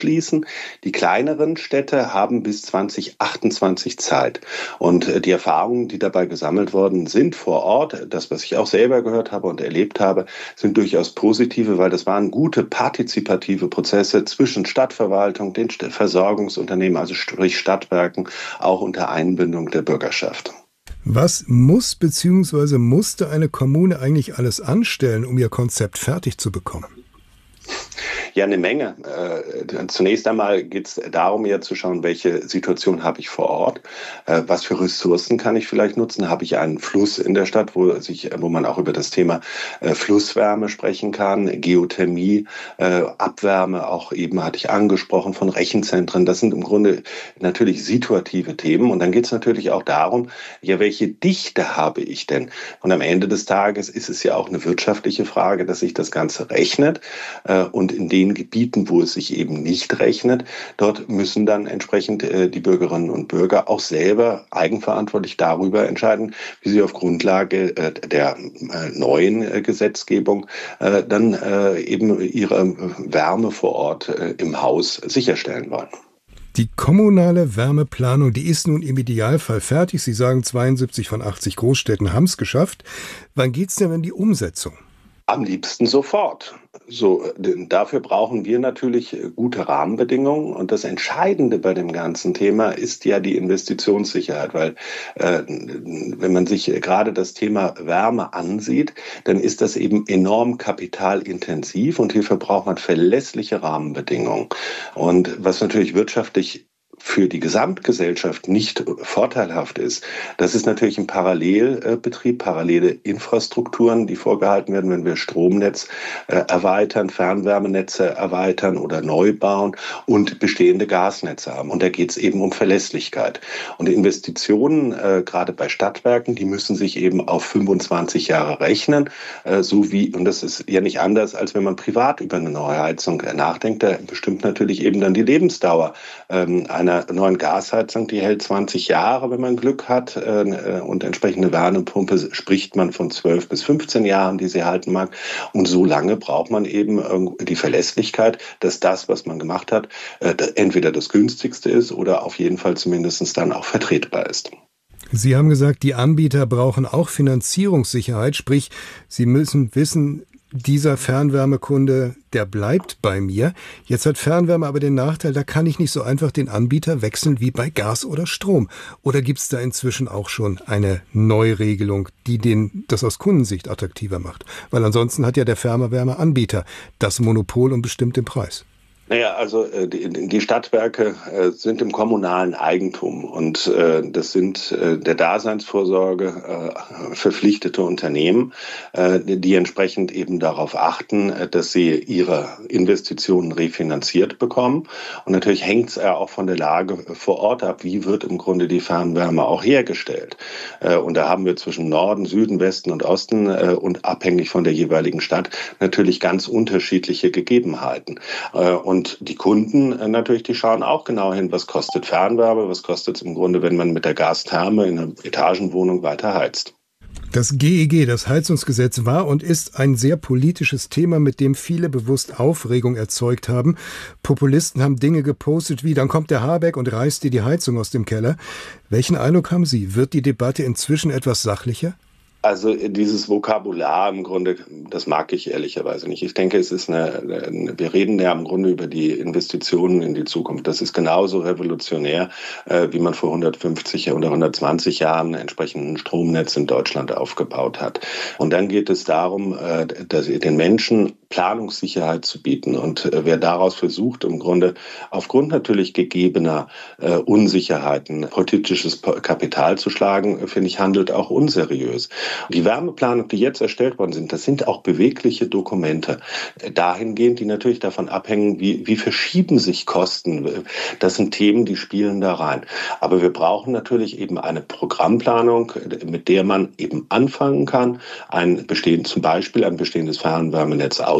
abschließen. Die kleineren Städte haben bis 2028 Zeit. Und die Erfahrungen, die dabei gesammelt worden sind vor Ort, das, was ich auch selber gehört habe und erlebt habe, sind durchaus positive, weil das waren gute partizipative Prozesse zwischen Stadtverwaltung, den Versorgungsunternehmen, also sprich Stadtwerken, auch unter Einbindung der Bürgerschaft. Was muss bzw. musste eine Kommune eigentlich alles anstellen, um ihr Konzept fertig zu bekommen? Ja, eine Menge. Zunächst einmal geht es darum, ja zu schauen, welche Situation habe ich vor Ort, was für Ressourcen kann ich vielleicht nutzen, habe ich einen Fluss in der Stadt, wo man auch über das Thema Flusswärme sprechen kann, Geothermie, Abwärme, auch eben hatte ich angesprochen von Rechenzentren. Das sind im Grunde natürlich situative Themen und dann geht es natürlich auch darum, ja, welche Dichte habe ich denn? Und am Ende des Tages ist es ja auch eine wirtschaftliche Frage, dass sich das Ganze rechnet und in den Gebieten, wo es sich eben nicht rechnet, dort müssen dann entsprechend die Bürgerinnen und Bürger auch selber eigenverantwortlich darüber entscheiden, wie sie auf Grundlage der neuen Gesetzgebung dann eben ihre Wärme vor Ort im Haus sicherstellen wollen. Die kommunale Wärmeplanung, die ist nun im Idealfall fertig. Sie sagen, 72 von 80 Großstädten haben es geschafft. Wann geht's denn in die Umsetzung? Am liebsten sofort. Dafür brauchen wir natürlich gute Rahmenbedingungen. Und das Entscheidende bei dem ganzen Thema ist ja die Investitionssicherheit, weil wenn man sich gerade das Thema Wärme ansieht, dann ist das eben enorm kapitalintensiv und hierfür braucht man verlässliche Rahmenbedingungen. Und was natürlich wirtschaftlich für die Gesamtgesellschaft nicht vorteilhaft ist, das ist natürlich ein Parallelbetrieb, parallele Infrastrukturen, die vorgehalten werden, wenn wir Stromnetz erweitern, Fernwärmenetze erweitern oder neu bauen und bestehende Gasnetze haben. Und da geht es eben um Verlässlichkeit. Und die Investitionen, gerade bei Stadtwerken, die müssen sich eben auf 25 Jahre rechnen, und das ist ja nicht anders, als wenn man privat über eine neue Heizung nachdenkt. Da bestimmt natürlich eben dann die Lebensdauer einer neuen Gasheizung, die hält 20 Jahre, wenn man Glück hat. Und entsprechende Wärmepumpe spricht man von 12 bis 15 Jahren, die sie halten mag. Und so lange braucht man eben die Verlässlichkeit, dass das, was man gemacht hat, entweder das günstigste ist oder auf jeden Fall zumindest dann auch vertretbar ist. Sie haben gesagt, die Anbieter brauchen auch Finanzierungssicherheit, sprich, sie müssen wissen, dieser Fernwärmekunde, der bleibt bei mir. Jetzt hat Fernwärme aber den Nachteil, da kann ich nicht so einfach den Anbieter wechseln wie bei Gas oder Strom. Oder gibt es da inzwischen auch schon eine Neuregelung, die das aus Kundensicht attraktiver macht? Weil ansonsten hat ja der Fernwärmeanbieter das Monopol und bestimmt den Preis. Naja, also die Stadtwerke sind im kommunalen Eigentum und das sind der Daseinsvorsorge verpflichtete Unternehmen, die entsprechend eben darauf achten, dass sie ihre Investitionen refinanziert bekommen. Und natürlich hängt es ja auch von der Lage vor Ort ab, wie wird im Grunde die Fernwärme auch hergestellt. Und da haben wir zwischen Norden, Süden, Westen und Osten und abhängig von der jeweiligen Stadt natürlich ganz unterschiedliche Gegebenheiten. Und die Kunden natürlich, die schauen auch genau hin, was kostet Fernwärme, was kostet es im Grunde, wenn man mit der Gastherme in einer Etagenwohnung weiter heizt. Das GEG, das Heizungsgesetz, war und ist ein sehr politisches Thema, mit dem viele bewusst Aufregung erzeugt haben. Populisten haben Dinge gepostet wie, dann kommt der Habeck und reißt dir die Heizung aus dem Keller. Welchen Eindruck haben Sie? Wird die Debatte inzwischen etwas sachlicher? Also dieses Vokabular im Grunde, das mag ich ehrlicherweise nicht. Ich denke, es ist wir reden ja im Grunde über die Investitionen in die Zukunft. Das ist genauso revolutionär, wie man vor 150 oder 120 Jahren entsprechend ein Stromnetz in Deutschland aufgebaut hat. Und dann geht es darum, den Menschen Planungssicherheit zu bieten. Und wer daraus versucht, im Grunde aufgrund natürlich gegebener Unsicherheiten politisches Kapital zu schlagen, finde ich, handelt auch unseriös. Die Wärmeplanung, die jetzt erstellt worden sind, das sind auch bewegliche Dokumente. Dahingehend, die natürlich davon abhängen, wie verschieben sich Kosten. Das sind Themen, die spielen da rein. Aber wir brauchen natürlich eben eine Programmplanung, mit der man eben anfangen kann, zum Beispiel ein bestehendes Fernwärmenetz auszubauen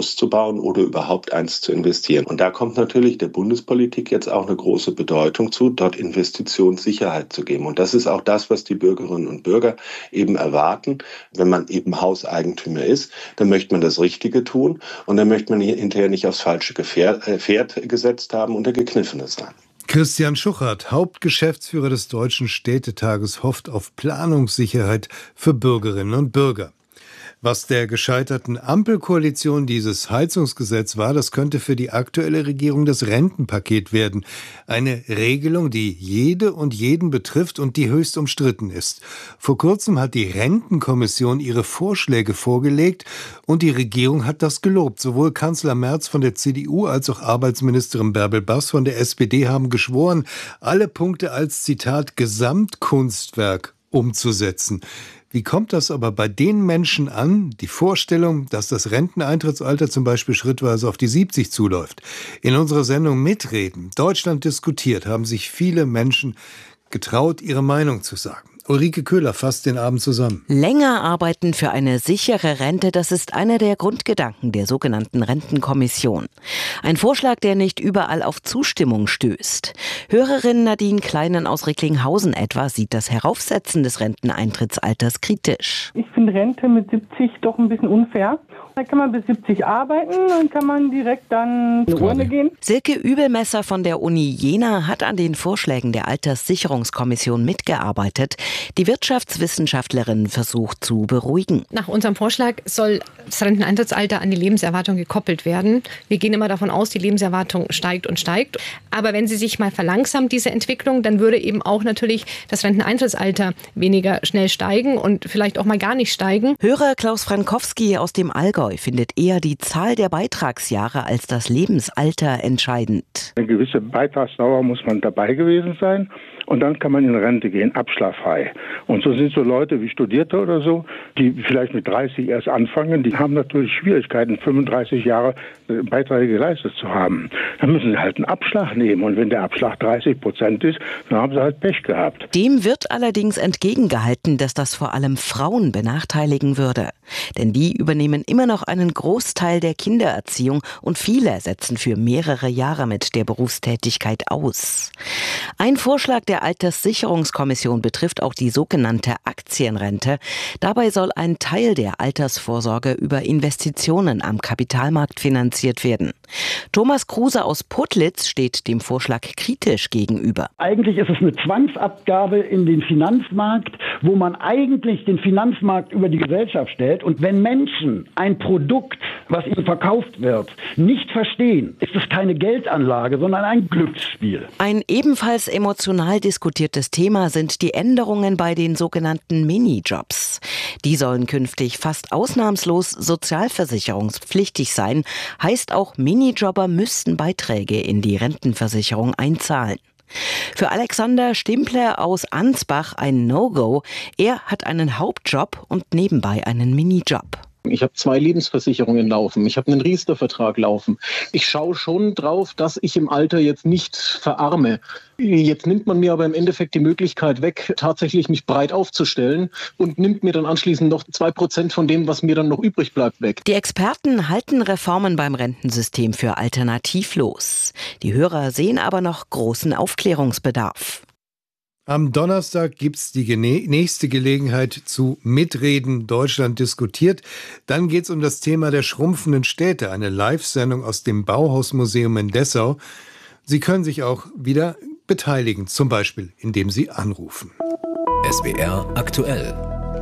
Haus zu bauen oder überhaupt eins zu investieren. Und da kommt natürlich der Bundespolitik jetzt auch eine große Bedeutung zu, dort Investitionssicherheit zu geben. Und das ist auch das, was die Bürgerinnen und Bürger eben erwarten. Wenn man eben Hauseigentümer ist, dann möchte man das Richtige tun und dann möchte man hinterher nicht aufs falsche Pferd gesetzt haben und der Gekniffene sein. Christian Schuchert, Hauptgeschäftsführer des Deutschen Städtetages, hofft auf Planungssicherheit für Bürgerinnen und Bürger. Was der gescheiterten Ampelkoalition dieses Heizungsgesetz war, das könnte für die aktuelle Regierung das Rentenpaket werden. Eine Regelung, die jede und jeden betrifft und die höchst umstritten ist. Vor kurzem hat die Rentenkommission ihre Vorschläge vorgelegt und die Regierung hat das gelobt. Sowohl Kanzler Merz von der CDU als auch Arbeitsministerin Bärbel Bass von der SPD haben geschworen, alle Punkte als, Zitat, Gesamtkunstwerk umzusetzen. Wie kommt das aber bei den Menschen an, die Vorstellung, dass das Renteneintrittsalter zum Beispiel schrittweise auf die 70 zuläuft? In unserer Sendung Mitreden, Deutschland diskutiert, haben sich viele Menschen getraut, ihre Meinung zu sagen. Ulrike Köhler fasst den Abend zusammen. Länger arbeiten für eine sichere Rente, das ist einer der Grundgedanken der sogenannten Rentenkommission. Ein Vorschlag, der nicht überall auf Zustimmung stößt. Hörerin Nadine Kleinen aus Recklinghausen etwa sieht das Heraufsetzen des Renteneintrittsalters kritisch. Ich finde Rente mit 70 doch ein bisschen unfair. Da kann man bis 70 arbeiten, dann kann man direkt dann in die Urne gehen. Silke Übelmesser von der Uni Jena hat an den Vorschlägen der Alterssicherungskommission mitgearbeitet. Die Wirtschaftswissenschaftlerin versucht zu beruhigen. Nach unserem Vorschlag soll das Renteneintrittsalter an die Lebenserwartung gekoppelt werden. Wir gehen immer davon aus, die Lebenserwartung steigt und steigt. Aber wenn sie sich mal verlangsamt, diese Entwicklung, dann würde eben auch natürlich das Renteneintrittsalter weniger schnell steigen und vielleicht auch mal gar nicht steigen. Hörer Klaus Frankowski aus dem Allgäu findet eher die Zahl der Beitragsjahre als das Lebensalter entscheidend. Eine gewisse Beitragsdauer muss man dabei gewesen sein. Und dann kann man in Rente gehen, abschlagsfrei. Und so sind so Leute wie Studierte oder so, die vielleicht mit 30 erst anfangen, die haben natürlich Schwierigkeiten, 35 Jahre Beiträge geleistet zu haben. Dann müssen sie halt einen Abschlag nehmen. Und wenn der Abschlag 30% ist, dann haben sie halt Pech gehabt. Dem wird allerdings entgegengehalten, dass das vor allem Frauen benachteiligen würde. Denn die übernehmen immer noch einen Großteil der Kindererziehung und viele setzen für mehrere Jahre mit der Berufstätigkeit aus. Ein Vorschlag der Alterssicherungskommission betrifft auch die sogenannte Aktienrente. Dabei soll ein Teil der Altersvorsorge über Investitionen am Kapitalmarkt finanziert werden. Thomas Kruse aus Putlitz steht dem Vorschlag kritisch gegenüber. Eigentlich ist es eine Zwangsabgabe in den Finanzmarkt, wo man eigentlich den Finanzmarkt über die Gesellschaft stellt. Und wenn Menschen ein Produkt, was ihnen verkauft wird, nicht verstehen, ist es keine Geldanlage, sondern ein Glücksspiel. Ein ebenfalls emotional diskutiertes Thema sind die Änderungen bei den sogenannten Minijobs. Die sollen künftig fast ausnahmslos sozialversicherungspflichtig sein, heißt auch Minijobber müssten Beiträge in die Rentenversicherung einzahlen. Für Alexander Stimpler aus Ansbach ein No-Go. Er hat einen Hauptjob und nebenbei einen Minijob. Ich habe 2 Lebensversicherungen laufen, ich habe einen Riester-Vertrag laufen. Ich schaue schon drauf, dass ich im Alter jetzt nicht verarme. Jetzt nimmt man mir aber im Endeffekt die Möglichkeit weg, tatsächlich mich breit aufzustellen und nimmt mir dann anschließend noch 2% von dem, was mir dann noch übrig bleibt, weg. Die Experten halten Reformen beim Rentensystem für alternativlos. Die Hörer sehen aber noch großen Aufklärungsbedarf. Am Donnerstag gibt's die nächste Gelegenheit zu Mitreden. Deutschland diskutiert. Dann geht's um das Thema der schrumpfenden Städte. Eine Live-Sendung aus dem Bauhausmuseum in Dessau. Sie können sich auch wieder beteiligen, zum Beispiel indem Sie anrufen. SWR aktuell.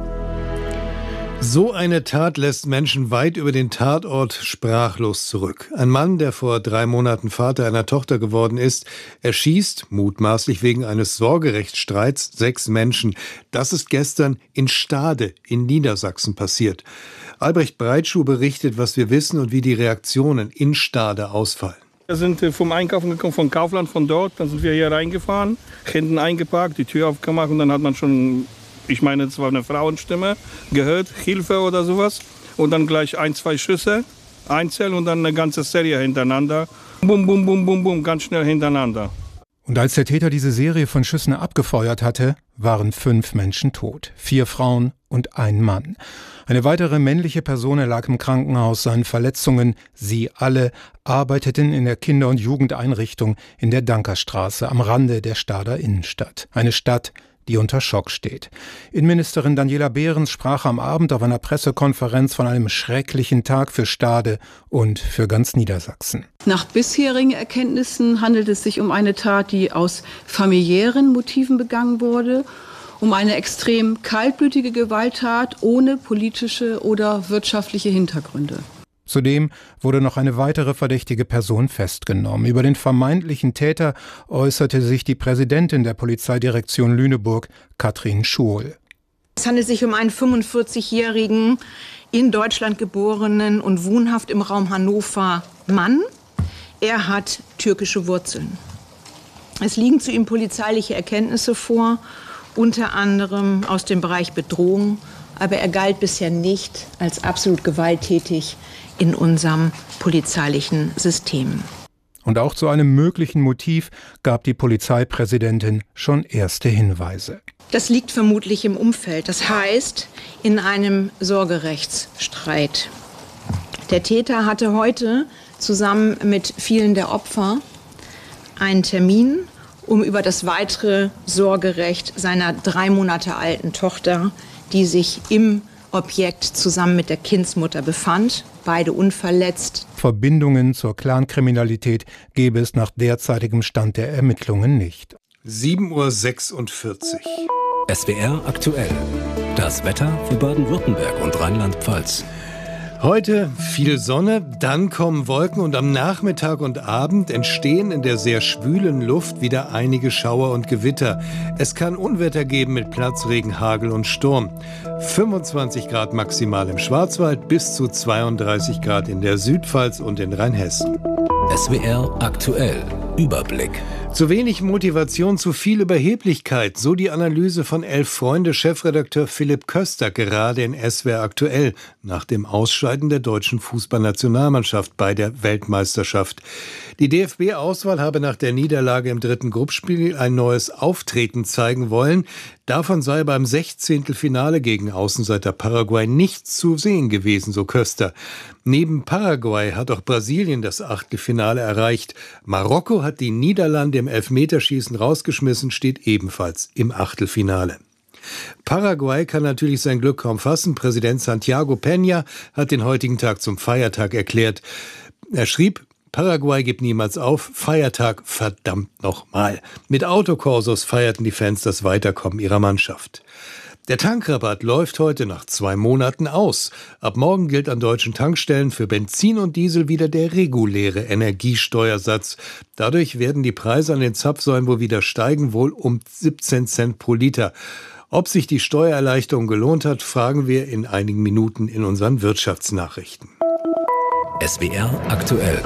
So eine Tat lässt Menschen weit über den Tatort sprachlos zurück. Ein Mann, der vor 3 Monaten Vater einer Tochter geworden ist, erschießt, mutmaßlich wegen eines Sorgerechtsstreits, 6 Menschen. Das ist gestern in Stade in Niedersachsen passiert. Albrecht Breitschuh berichtet, was wir wissen und wie die Reaktionen in Stade ausfallen. Wir sind vom Einkaufen gekommen, von Kaufland, von dort. Dann sind wir hier reingefahren, hinten eingeparkt, die Tür aufgemacht und dann hat man schon... Ich meine, es war eine Frauenstimme, gehört, Hilfe oder sowas. Und dann gleich 1, 2 Schüsse, einzeln und dann eine ganze Serie hintereinander. Bum, bum, bum, bum, bum, ganz schnell hintereinander. Und als der Täter diese Serie von Schüssen abgefeuert hatte, waren 5 Menschen tot, 4 Frauen und ein Mann. Eine weitere männliche Person lag im Krankenhaus, seinen Verletzungen. Sie alle arbeiteten in der Kinder- und Jugendeinrichtung in der Dankerstraße am Rande der Stader Innenstadt. Eine Stadt, die unter Schock steht. Innenministerin Daniela Behrens sprach am Abend auf einer Pressekonferenz von einem schrecklichen Tag für Stade und für ganz Niedersachsen. Nach bisherigen Erkenntnissen handelt es sich um eine Tat, die aus familiären Motiven begangen wurde, um eine extrem kaltblütige Gewalttat ohne politische oder wirtschaftliche Hintergründe. Zudem wurde noch eine weitere verdächtige Person festgenommen. Über den vermeintlichen Täter äußerte sich die Präsidentin der Polizeidirektion Lüneburg, Katrin Schuhl. Es handelt sich um einen 45-jährigen, in Deutschland geborenen und wohnhaft im Raum Hannover Mann. Er hat türkische Wurzeln. Es liegen zu ihm polizeiliche Erkenntnisse vor, unter anderem aus dem Bereich Bedrohung, aber er galt bisher nicht als absolut gewalttätig in unserem polizeilichen System. Und auch zu einem möglichen Motiv gab die Polizeipräsidentin schon erste Hinweise. Das liegt vermutlich im Umfeld, das heißt in einem Sorgerechtsstreit. Der Täter hatte heute zusammen mit vielen der Opfer einen Termin, um über das weitere Sorgerecht seiner 3 Monate alten Tochter, die sich im Objekt zusammen mit der Kindsmutter befand, beide unverletzt. Verbindungen zur Clankriminalität gäbe es nach derzeitigem Stand der Ermittlungen nicht. 7:46 Uhr. SWR aktuell. Das Wetter für Baden-Württemberg und Rheinland-Pfalz. Heute viel Sonne, dann kommen Wolken und am Nachmittag und Abend entstehen in der sehr schwülen Luft wieder einige Schauer und Gewitter. Es kann Unwetter geben mit Platzregen, Hagel und Sturm. 25 Grad maximal im Schwarzwald, bis zu 32 Grad in der Südpfalz und in Rheinhessen. SWR aktuell. Überblick. Zu wenig Motivation, zu viel Überheblichkeit, so die Analyse von 11 Freunde-Chefredakteur Philipp Köster gerade in SWR aktuell nach dem Ausscheiden der deutschen Fußballnationalmannschaft bei der Weltmeisterschaft. Die DFB-Auswahl habe nach der Niederlage im 3. Gruppenspiel ein neues Auftreten zeigen wollen. Davon sei beim 16. Finale gegen Außenseiter Paraguay nichts zu sehen gewesen, so Köster. Neben Paraguay hat auch Brasilien das Achtelfinale erreicht. Marokko hat die Niederlande im Elfmeterschießen rausgeschmissen, steht ebenfalls im Achtelfinale. Paraguay kann natürlich sein Glück kaum fassen. Präsident Santiago Peña hat den heutigen Tag zum Feiertag erklärt. Er schrieb: Paraguay gibt niemals auf, Feiertag verdammt nochmal. Mit Autokorsos feierten die Fans das Weiterkommen ihrer Mannschaft. Der Tankrabatt läuft heute nach 2 Monaten aus. Ab morgen gilt an deutschen Tankstellen für Benzin und Diesel wieder der reguläre Energiesteuersatz. Dadurch werden die Preise an den Zapfsäulen wohl wieder steigen, wohl um 17 Cent pro Liter. Ob sich die Steuererleichterung gelohnt hat, fragen wir in einigen Minuten in unseren Wirtschaftsnachrichten. SWR aktuell.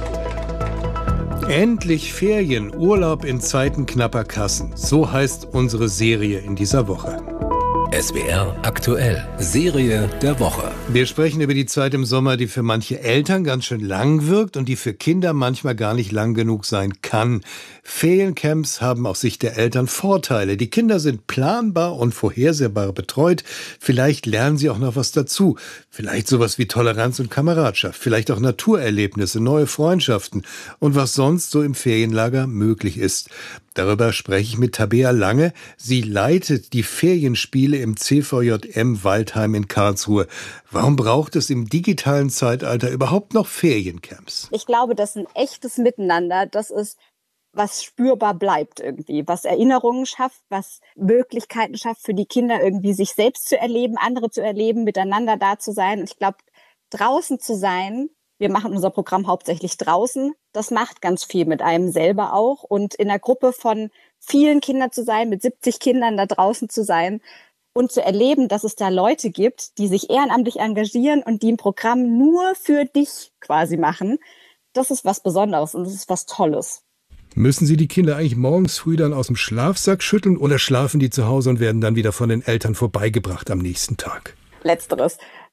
Endlich Ferien, Urlaub in Zeiten knapper Kassen. So heißt unsere Serie in dieser Woche. SWR aktuell. Serie der Woche. Wir sprechen über die Zeit im Sommer, die für manche Eltern ganz schön lang wirkt und die für Kinder manchmal gar nicht lang genug sein kann. Feriencamps haben aus Sicht der Eltern Vorteile. Die Kinder sind planbar und vorhersehbar betreut. Vielleicht lernen sie auch noch was dazu. Vielleicht sowas wie Toleranz und Kameradschaft. Vielleicht auch Naturerlebnisse, neue Freundschaften und was sonst so im Ferienlager möglich ist. Darüber spreche ich mit Tabea Lange. Sie leitet die Ferienspiele im CVJM Waldheim in Karlsruhe. Warum braucht es im digitalen Zeitalter überhaupt noch Feriencamps? Ich glaube, das ist ein echtes Miteinander. Das ist, was spürbar bleibt irgendwie, was Erinnerungen schafft, was Möglichkeiten schafft für die Kinder irgendwie, sich selbst zu erleben, andere zu erleben, miteinander da zu sein. Und ich glaube, draußen zu sein, wir machen unser Programm hauptsächlich draußen. Das macht ganz viel mit einem selber auch. Und in einer Gruppe von vielen Kindern zu sein, mit 70 Kindern da draußen zu sein und zu erleben, dass es da Leute gibt, die sich ehrenamtlich engagieren und die ein Programm nur für dich quasi machen, das ist was Besonderes und das ist was Tolles. Müssen Sie die Kinder eigentlich morgens früh dann aus dem Schlafsack schütteln oder schlafen die zu Hause und werden dann wieder von den Eltern vorbeigebracht am nächsten Tag? Letzteres.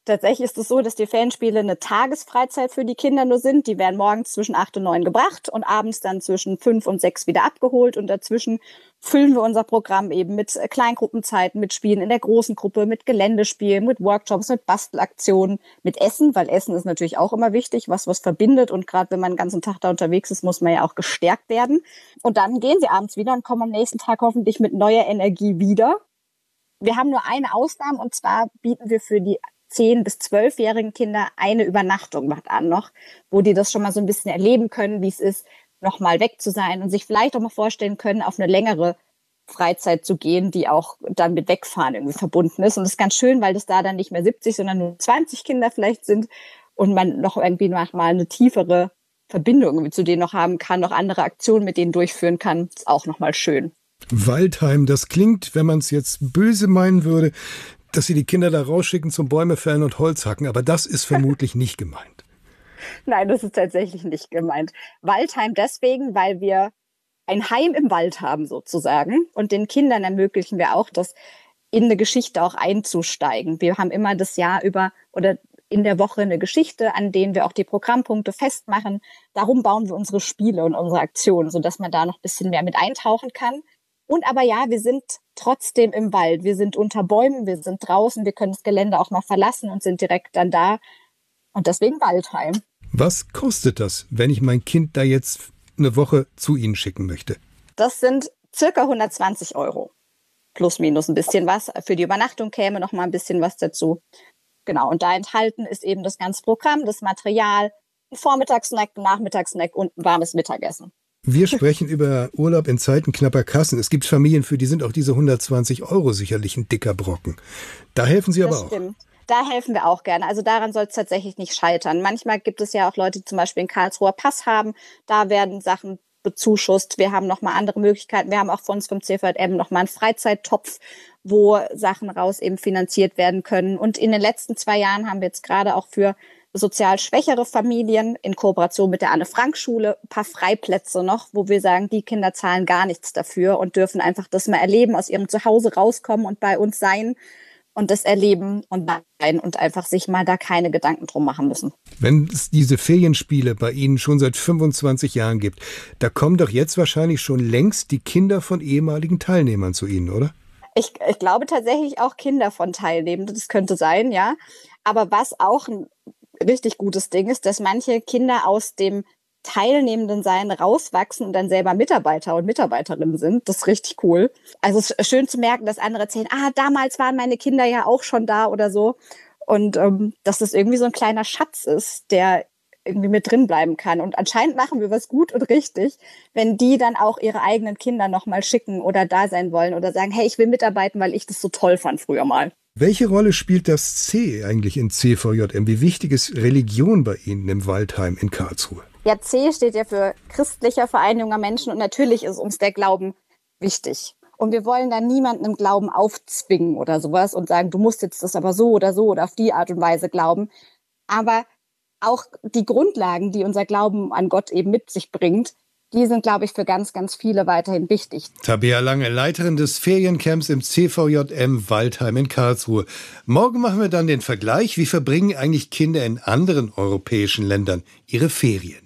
Tatsächlich ist es so, dass die Ferienspiele eine Tagesfreizeit für die Kinder nur sind. Die werden morgens zwischen 8 und 9 gebracht und abends dann zwischen 5 und 6 wieder abgeholt. Und dazwischen füllen wir unser Programm eben mit Kleingruppenzeiten, mit Spielen in der großen Gruppe, mit Geländespielen, mit Workshops, mit Bastelaktionen, mit Essen, weil Essen ist natürlich auch immer wichtig, was verbindet. Und gerade wenn man den ganzen Tag da unterwegs ist, muss man ja auch gestärkt werden. Und dann gehen sie abends wieder und kommen am nächsten Tag hoffentlich mit neuer Energie wieder. Wir haben nur eine Ausnahme, und zwar bieten wir für die 10- bis 12-jährigen Kinder eine Übernachtung an noch, wo die das schon mal so ein bisschen erleben können, wie es ist, noch mal weg zu sein und sich vielleicht auch mal vorstellen können, auf eine längere Freizeit zu gehen, die auch dann mit Wegfahren irgendwie verbunden ist. Und das ist ganz schön, weil das da dann nicht mehr 70, sondern nur 20 Kinder vielleicht sind und man noch irgendwie mal eine tiefere Verbindung irgendwie zu denen noch haben kann, noch andere Aktionen mit denen durchführen kann. Das ist auch noch mal schön. Waldheim, das klingt, wenn man es jetzt böse meinen würde, dass sie die Kinder da rausschicken zum Bäume fällen und Holz hacken, aber das ist vermutlich nicht gemeint. Nein, das ist tatsächlich nicht gemeint. Waldheim deswegen, weil wir ein Heim im Wald haben sozusagen und den Kindern ermöglichen wir auch, das in eine Geschichte auch einzusteigen. Wir haben immer das Jahr über oder in der Woche eine Geschichte, an denen wir auch die Programmpunkte festmachen. Darum bauen wir unsere Spiele und unsere Aktionen, sodass man da noch ein bisschen mehr mit eintauchen kann. Und aber ja, wir sind trotzdem im Wald. Wir sind unter Bäumen, wir sind draußen, wir können das Gelände auch mal verlassen und sind direkt dann da. Und deswegen Waldheim. Was kostet das, wenn ich mein Kind da jetzt eine Woche zu Ihnen schicken möchte? Das sind circa 120 €. Plus, minus ein bisschen was. Für die Übernachtung käme noch mal ein bisschen was dazu. Genau, und da enthalten ist eben das ganze Programm, das Material, ein Vormittagssnack, ein Nachmittagssnack und ein warmes Mittagessen. Wir sprechen über Urlaub in Zeiten knapper Kassen. Es gibt Familien, für die sind auch diese 120 € sicherlich ein dicker Brocken. Da helfen Sie aber auch. Das stimmt. Da helfen wir auch gerne. Also daran soll es tatsächlich nicht scheitern. Manchmal gibt es ja auch Leute, die zum Beispiel einen Karlsruher Pass haben. Da werden Sachen bezuschusst. Wir haben nochmal andere Möglichkeiten. Wir haben auch von uns vom CVJM nochmal einen Freizeittopf, wo Sachen raus eben finanziert werden können. Und in den letzten 2 Jahren haben wir jetzt gerade auch für sozial schwächere Familien in Kooperation mit der Anne-Frank-Schule ein paar Freiplätze noch, wo wir sagen, die Kinder zahlen gar nichts dafür und dürfen einfach das mal erleben, aus ihrem Zuhause rauskommen und bei uns sein und das erleben und sein und einfach sich mal da keine Gedanken drum machen müssen. Wenn es diese Ferienspiele bei Ihnen schon seit 25 Jahren gibt, da kommen doch jetzt wahrscheinlich schon längst die Kinder von ehemaligen Teilnehmern zu Ihnen, oder? Ich glaube tatsächlich auch Kinder von Teilnehmenden, das könnte sein, ja. Aber was auch ein richtig gutes Ding ist, dass manche Kinder aus dem teilnehmenden Sein rauswachsen und dann selber Mitarbeiter und Mitarbeiterinnen sind. Das ist richtig cool. Also es ist schön zu merken, dass andere erzählen, damals waren meine Kinder ja auch schon da oder so. Und dass das irgendwie so ein kleiner Schatz ist, der irgendwie mit drin bleiben kann. Und anscheinend machen wir was gut und richtig, wenn die dann auch ihre eigenen Kinder nochmal schicken oder da sein wollen oder sagen, hey, ich will mitarbeiten, weil ich das so toll fand früher mal. Welche Rolle spielt das C eigentlich in CVJM? Wie wichtig ist Religion bei Ihnen im Waldheim in Karlsruhe? Ja, C steht ja für christlicher Verein junger Menschen und natürlich ist uns der Glauben wichtig. Und wir wollen da niemanden im Glauben aufzwingen oder sowas und sagen, du musst jetzt das aber so oder auf die Art und Weise glauben. Aber auch die Grundlagen, die unser Glauben an Gott eben mit sich bringt, die sind, glaube ich, für ganz, ganz viele weiterhin wichtig. Tabea Lange, Leiterin des Feriencamps im CVJM Waldheim in Karlsruhe. Morgen machen wir dann den Vergleich. Wie verbringen eigentlich Kinder in anderen europäischen Ländern ihre Ferien?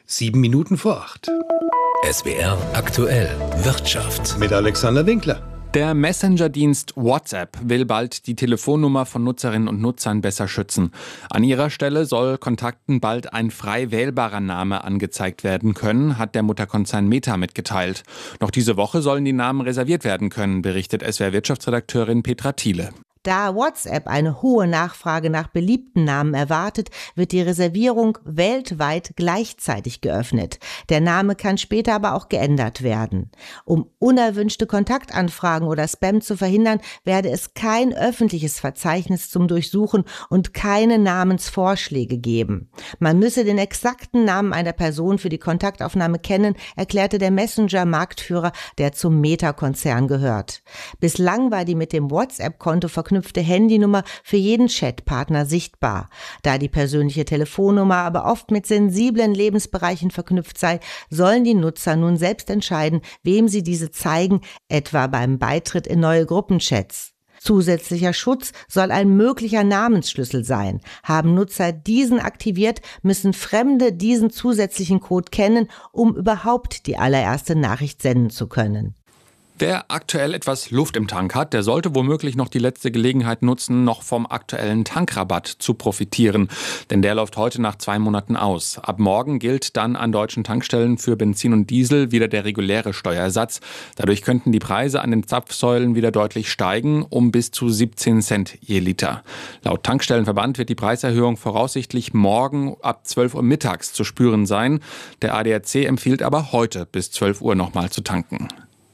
7:07. SWR aktuell Wirtschaft mit Alexander Winkler. Der Messenger-Dienst WhatsApp will bald die Telefonnummer von Nutzerinnen und Nutzern besser schützen. An ihrer Stelle soll Kontakten bald ein frei wählbarer Name angezeigt werden können, hat der Mutterkonzern Meta mitgeteilt. Noch diese Woche sollen die Namen reserviert werden können, berichtet SWR-Wirtschaftsredakteurin Petra Thiele. Da WhatsApp eine hohe Nachfrage nach beliebten Namen erwartet, wird die Reservierung weltweit gleichzeitig geöffnet. Der Name kann später aber auch geändert werden. Um unerwünschte Kontaktanfragen oder Spam zu verhindern, werde es kein öffentliches Verzeichnis zum Durchsuchen und keine Namensvorschläge geben. Man müsse den exakten Namen einer Person für die Kontaktaufnahme kennen, erklärte der Messenger-Marktführer, der zum Meta-Konzern gehört. Bislang war die mit dem WhatsApp-Konto verknüpfte Handynummer für jeden Chatpartner sichtbar. Da die persönliche Telefonnummer aber oft mit sensiblen Lebensbereichen verknüpft sei, sollen die Nutzer nun selbst entscheiden, wem sie diese zeigen, etwa beim Beitritt in neue Gruppenchats. Zusätzlicher Schutz soll ein möglicher Namensschlüssel sein. Haben Nutzer diesen aktiviert, müssen Fremde diesen zusätzlichen Code kennen, um überhaupt die allererste Nachricht senden zu können. Wer aktuell etwas Luft im Tank hat, der sollte womöglich noch die letzte Gelegenheit nutzen, noch vom aktuellen Tankrabatt zu profitieren. Denn der läuft heute nach 2 Monaten aus. Ab morgen gilt dann an deutschen Tankstellen für Benzin und Diesel wieder der reguläre Steuersatz. Dadurch könnten die Preise an den Zapfsäulen wieder deutlich steigen, um bis zu 17 Cent je Liter. Laut Tankstellenverband wird die Preiserhöhung voraussichtlich morgen ab 12 Uhr mittags zu spüren sein. Der ADAC empfiehlt aber heute bis 12 Uhr nochmal zu tanken.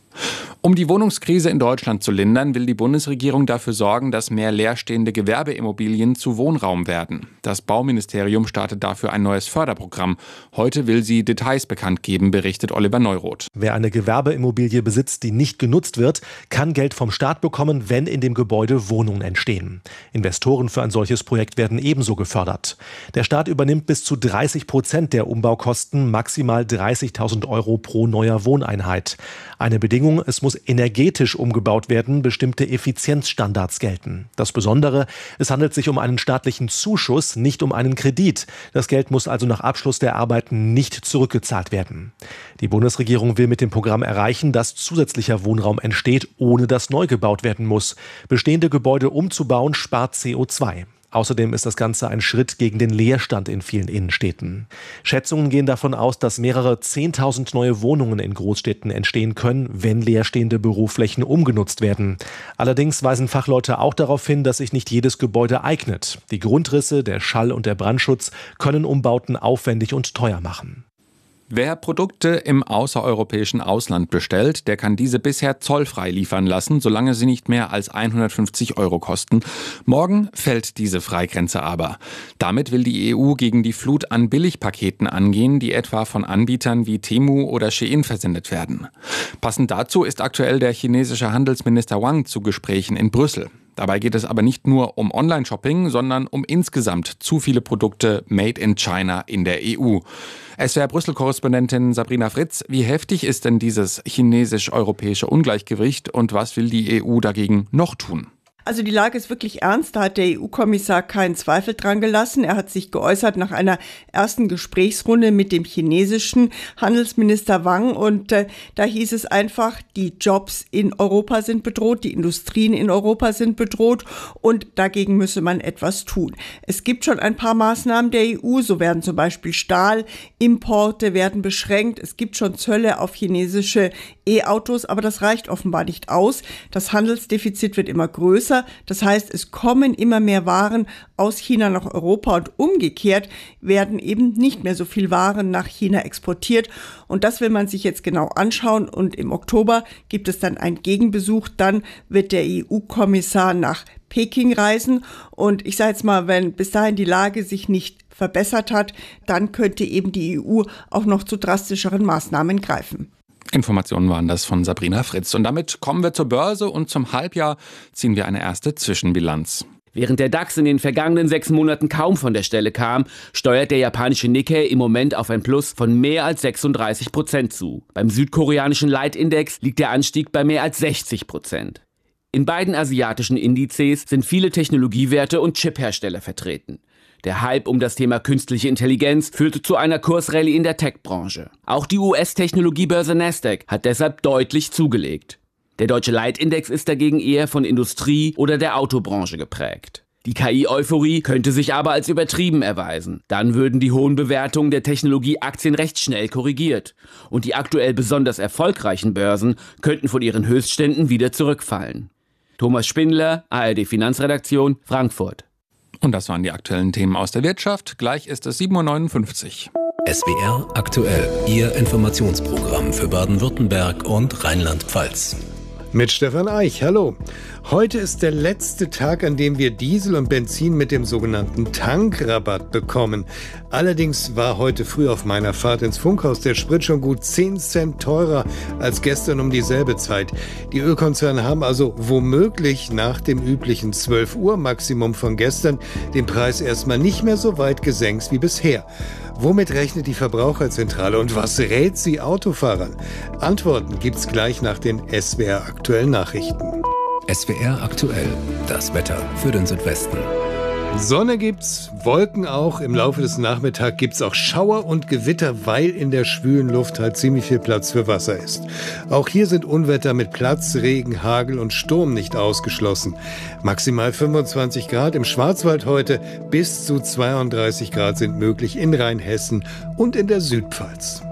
Um die Wohnungskrise in Deutschland zu lindern, will die Bundesregierung dafür sorgen, dass mehr leerstehende Gewerbeimmobilien zu Wohnraum werden. Das Bauministerium startet dafür ein neues Förderprogramm. Heute will sie Details bekannt geben, berichtet Oliver Neuroth. Wer eine Gewerbeimmobilie besitzt, die nicht genutzt wird, kann Geld vom Staat bekommen, wenn in dem Gebäude Wohnungen entstehen. Investoren für ein solches Projekt werden ebenso gefördert. Der Staat übernimmt bis zu 30% der Umbaukosten, maximal 30.000 € pro neuer Wohneinheit. Eine Bedingung, es muss energetisch umgebaut werden, bestimmte Effizienzstandards gelten. Das Besondere, es handelt sich um einen staatlichen Zuschuss, nicht um einen Kredit. Das Geld muss also nach Abschluss der Arbeiten nicht zurückgezahlt werden. Die Bundesregierung will mit dem Programm erreichen, dass zusätzlicher Wohnraum entsteht, ohne dass neu gebaut werden muss. Bestehende Gebäude umzubauen spart CO2. Außerdem ist das Ganze ein Schritt gegen den Leerstand in vielen Innenstädten. Schätzungen gehen davon aus, dass mehrere 10.000 neue Wohnungen in Großstädten entstehen können, wenn leerstehende Büroflächen umgenutzt werden. Allerdings weisen Fachleute auch darauf hin, dass sich nicht jedes Gebäude eignet. Die Grundrisse, der Schall- und der Brandschutz können Umbauten aufwendig und teuer machen. Wer Produkte im außereuropäischen Ausland bestellt, der kann diese bisher zollfrei liefern lassen, solange sie nicht mehr als 150 € kosten. Morgen fällt diese Freigrenze aber. Damit will die EU gegen die Flut an Billigpaketen angehen, die etwa von Anbietern wie Temu oder Shein versendet werden. Passend dazu ist aktuell der chinesische Handelsminister Wang zu Gesprächen in Brüssel. Dabei geht es aber nicht nur um Online-Shopping, sondern um insgesamt zu viele Produkte made in China in der EU. SWR-Brüssel-Korrespondentin Sabrina Fritz, wie heftig ist denn dieses chinesisch-europäische Ungleichgewicht und was will die EU dagegen noch tun? Also die Lage ist wirklich ernst, da hat der EU-Kommissar keinen Zweifel dran gelassen. Er hat sich geäußert nach einer ersten Gesprächsrunde mit dem chinesischen Handelsminister Wang und da hieß es einfach, die Jobs in Europa sind bedroht, die Industrien in Europa sind bedroht und dagegen müsse man etwas tun. Es gibt schon ein paar Maßnahmen der EU, so werden zum Beispiel Stahlimporte werden beschränkt, es gibt schon Zölle auf chinesische E-Autos, aber das reicht offenbar nicht aus. Das Handelsdefizit wird immer größer. Das heißt, es kommen immer mehr Waren aus China nach Europa und umgekehrt werden eben nicht mehr so viel Waren nach China exportiert. Und das will man sich jetzt genau anschauen. Und im Oktober gibt es dann einen Gegenbesuch. Dann wird der EU-Kommissar nach Peking reisen. Und ich sage jetzt mal, wenn bis dahin die Lage sich nicht verbessert hat, dann könnte eben die EU auch noch zu drastischeren Maßnahmen greifen. Informationen waren das von Sabrina Fritz. Und damit kommen wir zur Börse und zum Halbjahr ziehen wir eine erste Zwischenbilanz. Während der DAX in den vergangenen 6 Monaten kaum von der Stelle kam, steuert der japanische Nikkei im Moment auf ein Plus von mehr als 36% zu. Beim südkoreanischen Leitindex liegt der Anstieg bei mehr als 60%. In beiden asiatischen Indizes sind viele Technologiewerte und Chiphersteller vertreten. Der Hype um das Thema künstliche Intelligenz führte zu einer Kursrallye in der Tech-Branche. Auch die US-Technologiebörse Nasdaq hat deshalb deutlich zugelegt. Der deutsche Leitindex ist dagegen eher von Industrie- oder der Autobranche geprägt. Die KI-Euphorie könnte sich aber als übertrieben erweisen. Dann würden die hohen Bewertungen der Technologieaktien recht schnell korrigiert. Und die aktuell besonders erfolgreichen Börsen könnten von ihren Höchstständen wieder zurückfallen. Thomas Spindler, ARD Finanzredaktion, Frankfurt. Und das waren die aktuellen Themen aus der Wirtschaft. Gleich ist es 7:59 Uhr. SWR aktuell, Ihr Informationsprogramm für Baden-Württemberg und Rheinland-Pfalz. Mit Stefan Eich, hallo. Heute ist der letzte Tag, an dem wir Diesel und Benzin mit dem sogenannten Tankrabatt bekommen. Allerdings war heute früh auf meiner Fahrt ins Funkhaus der Sprit schon gut 10 Cent teurer als gestern um dieselbe Zeit. Die Ölkonzerne haben also womöglich nach dem üblichen 12 Uhr Maximum von gestern den Preis erstmal nicht mehr so weit gesenkt wie bisher. Womit rechnet die Verbraucherzentrale und was rät sie Autofahrern? Antworten gibt's gleich nach den SWR aktuellen Nachrichten. SWR aktuell, das Wetter für den Südwesten. Sonne gibt's, Wolken auch. Im Laufe des Nachmittags gibt's auch Schauer und Gewitter, weil in der schwülen Luft halt ziemlich viel Platz für Wasser ist. Auch hier sind Unwetter mit Platz, Regen, Hagel und Sturm nicht ausgeschlossen. Maximal 25 Grad im Schwarzwald heute, bis zu 32 Grad sind möglich in Rheinhessen und in der Südpfalz.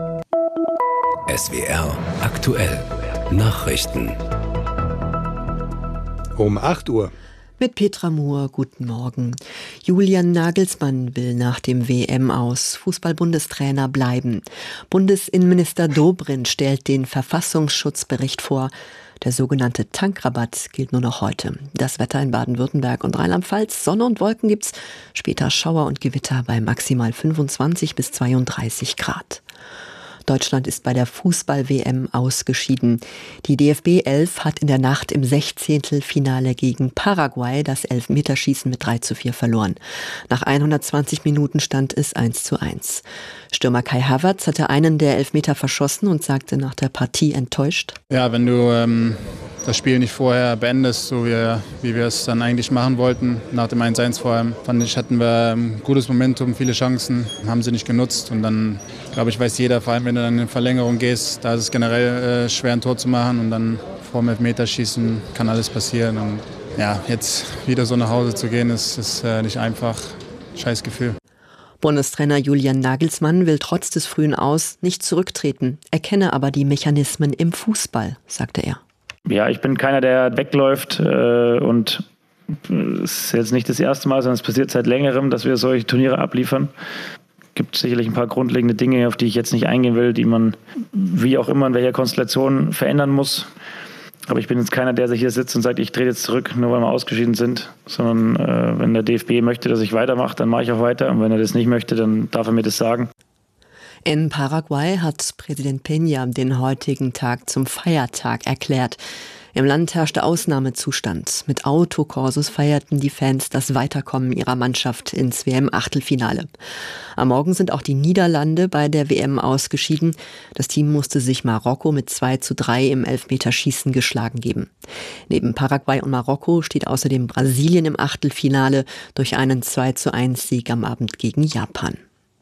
SWR aktuell, Nachrichten. Um 8 Uhr. Mit Petra Mohr, guten Morgen. Julian Nagelsmann will nach dem WM-Aus Fußball-Bundestrainer bleiben. Bundesinnenminister Dobrindt stellt den Verfassungsschutzbericht vor. Der sogenannte Tankrabatt gilt nur noch heute. Das Wetter in Baden-Württemberg und Rheinland-Pfalz. Sonne und Wolken gibt's. Später Schauer und Gewitter bei maximal 25 bis 32 Grad. Deutschland ist bei der Fußball-WM ausgeschieden. Die DFB 11 hat in der Nacht im 16. Finale gegen Paraguay das Elfmeterschießen mit 3:4 verloren. Nach 120 Minuten stand es 1:1. Stürmer Kai Havertz hatte einen der Elfmeter verschossen und sagte nach der Partie enttäuscht: Ja, wenn du das Spiel nicht vorher beendest, so wie wir es dann eigentlich machen wollten, nach dem 1:1 vor allem, fand ich, hatten wir ein gutes Momentum, viele Chancen, haben sie nicht genutzt. Und dann, glaube ich, weiß jeder, vor allem wenn du dann in Verlängerung gehst, da ist es generell schwer, ein Tor zu machen. Und dann vor dem Elfmeterschießen kann alles passieren. Und ja, jetzt wieder so nach Hause zu gehen, ist nicht einfach. Scheiß Gefühl. Bundestrainer Julian Nagelsmann will trotz des frühen Aus nicht zurücktreten, erkenne aber die Mechanismen im Fußball, sagte er. Ja, ich bin keiner, der wegläuft und es ist jetzt nicht das erste Mal, sondern es passiert seit längerem, dass wir solche Turniere abliefern. Es gibt sicherlich ein paar grundlegende Dinge, auf die ich jetzt nicht eingehen will, die man wie auch immer in welcher Konstellation verändern muss. Aber ich bin jetzt keiner, der sich hier sitzt und sagt, ich drehe jetzt zurück, nur weil wir ausgeschieden sind. Sondern wenn der DFB möchte, dass ich weitermache, dann mache ich auch weiter. Und wenn er das nicht möchte, dann darf er mir das sagen. In Paraguay hat Präsident Peña den heutigen Tag zum Feiertag erklärt. Im Land herrschte Ausnahmezustand. Mit Autokorsos feierten die Fans das Weiterkommen ihrer Mannschaft ins WM-Achtelfinale. Am Morgen sind auch die Niederlande bei der WM ausgeschieden. Das Team musste sich Marokko mit 2:3 im Elfmeterschießen geschlagen geben. Neben Paraguay und Marokko steht außerdem Brasilien im Achtelfinale durch einen 2:1-Sieg am Abend gegen Japan.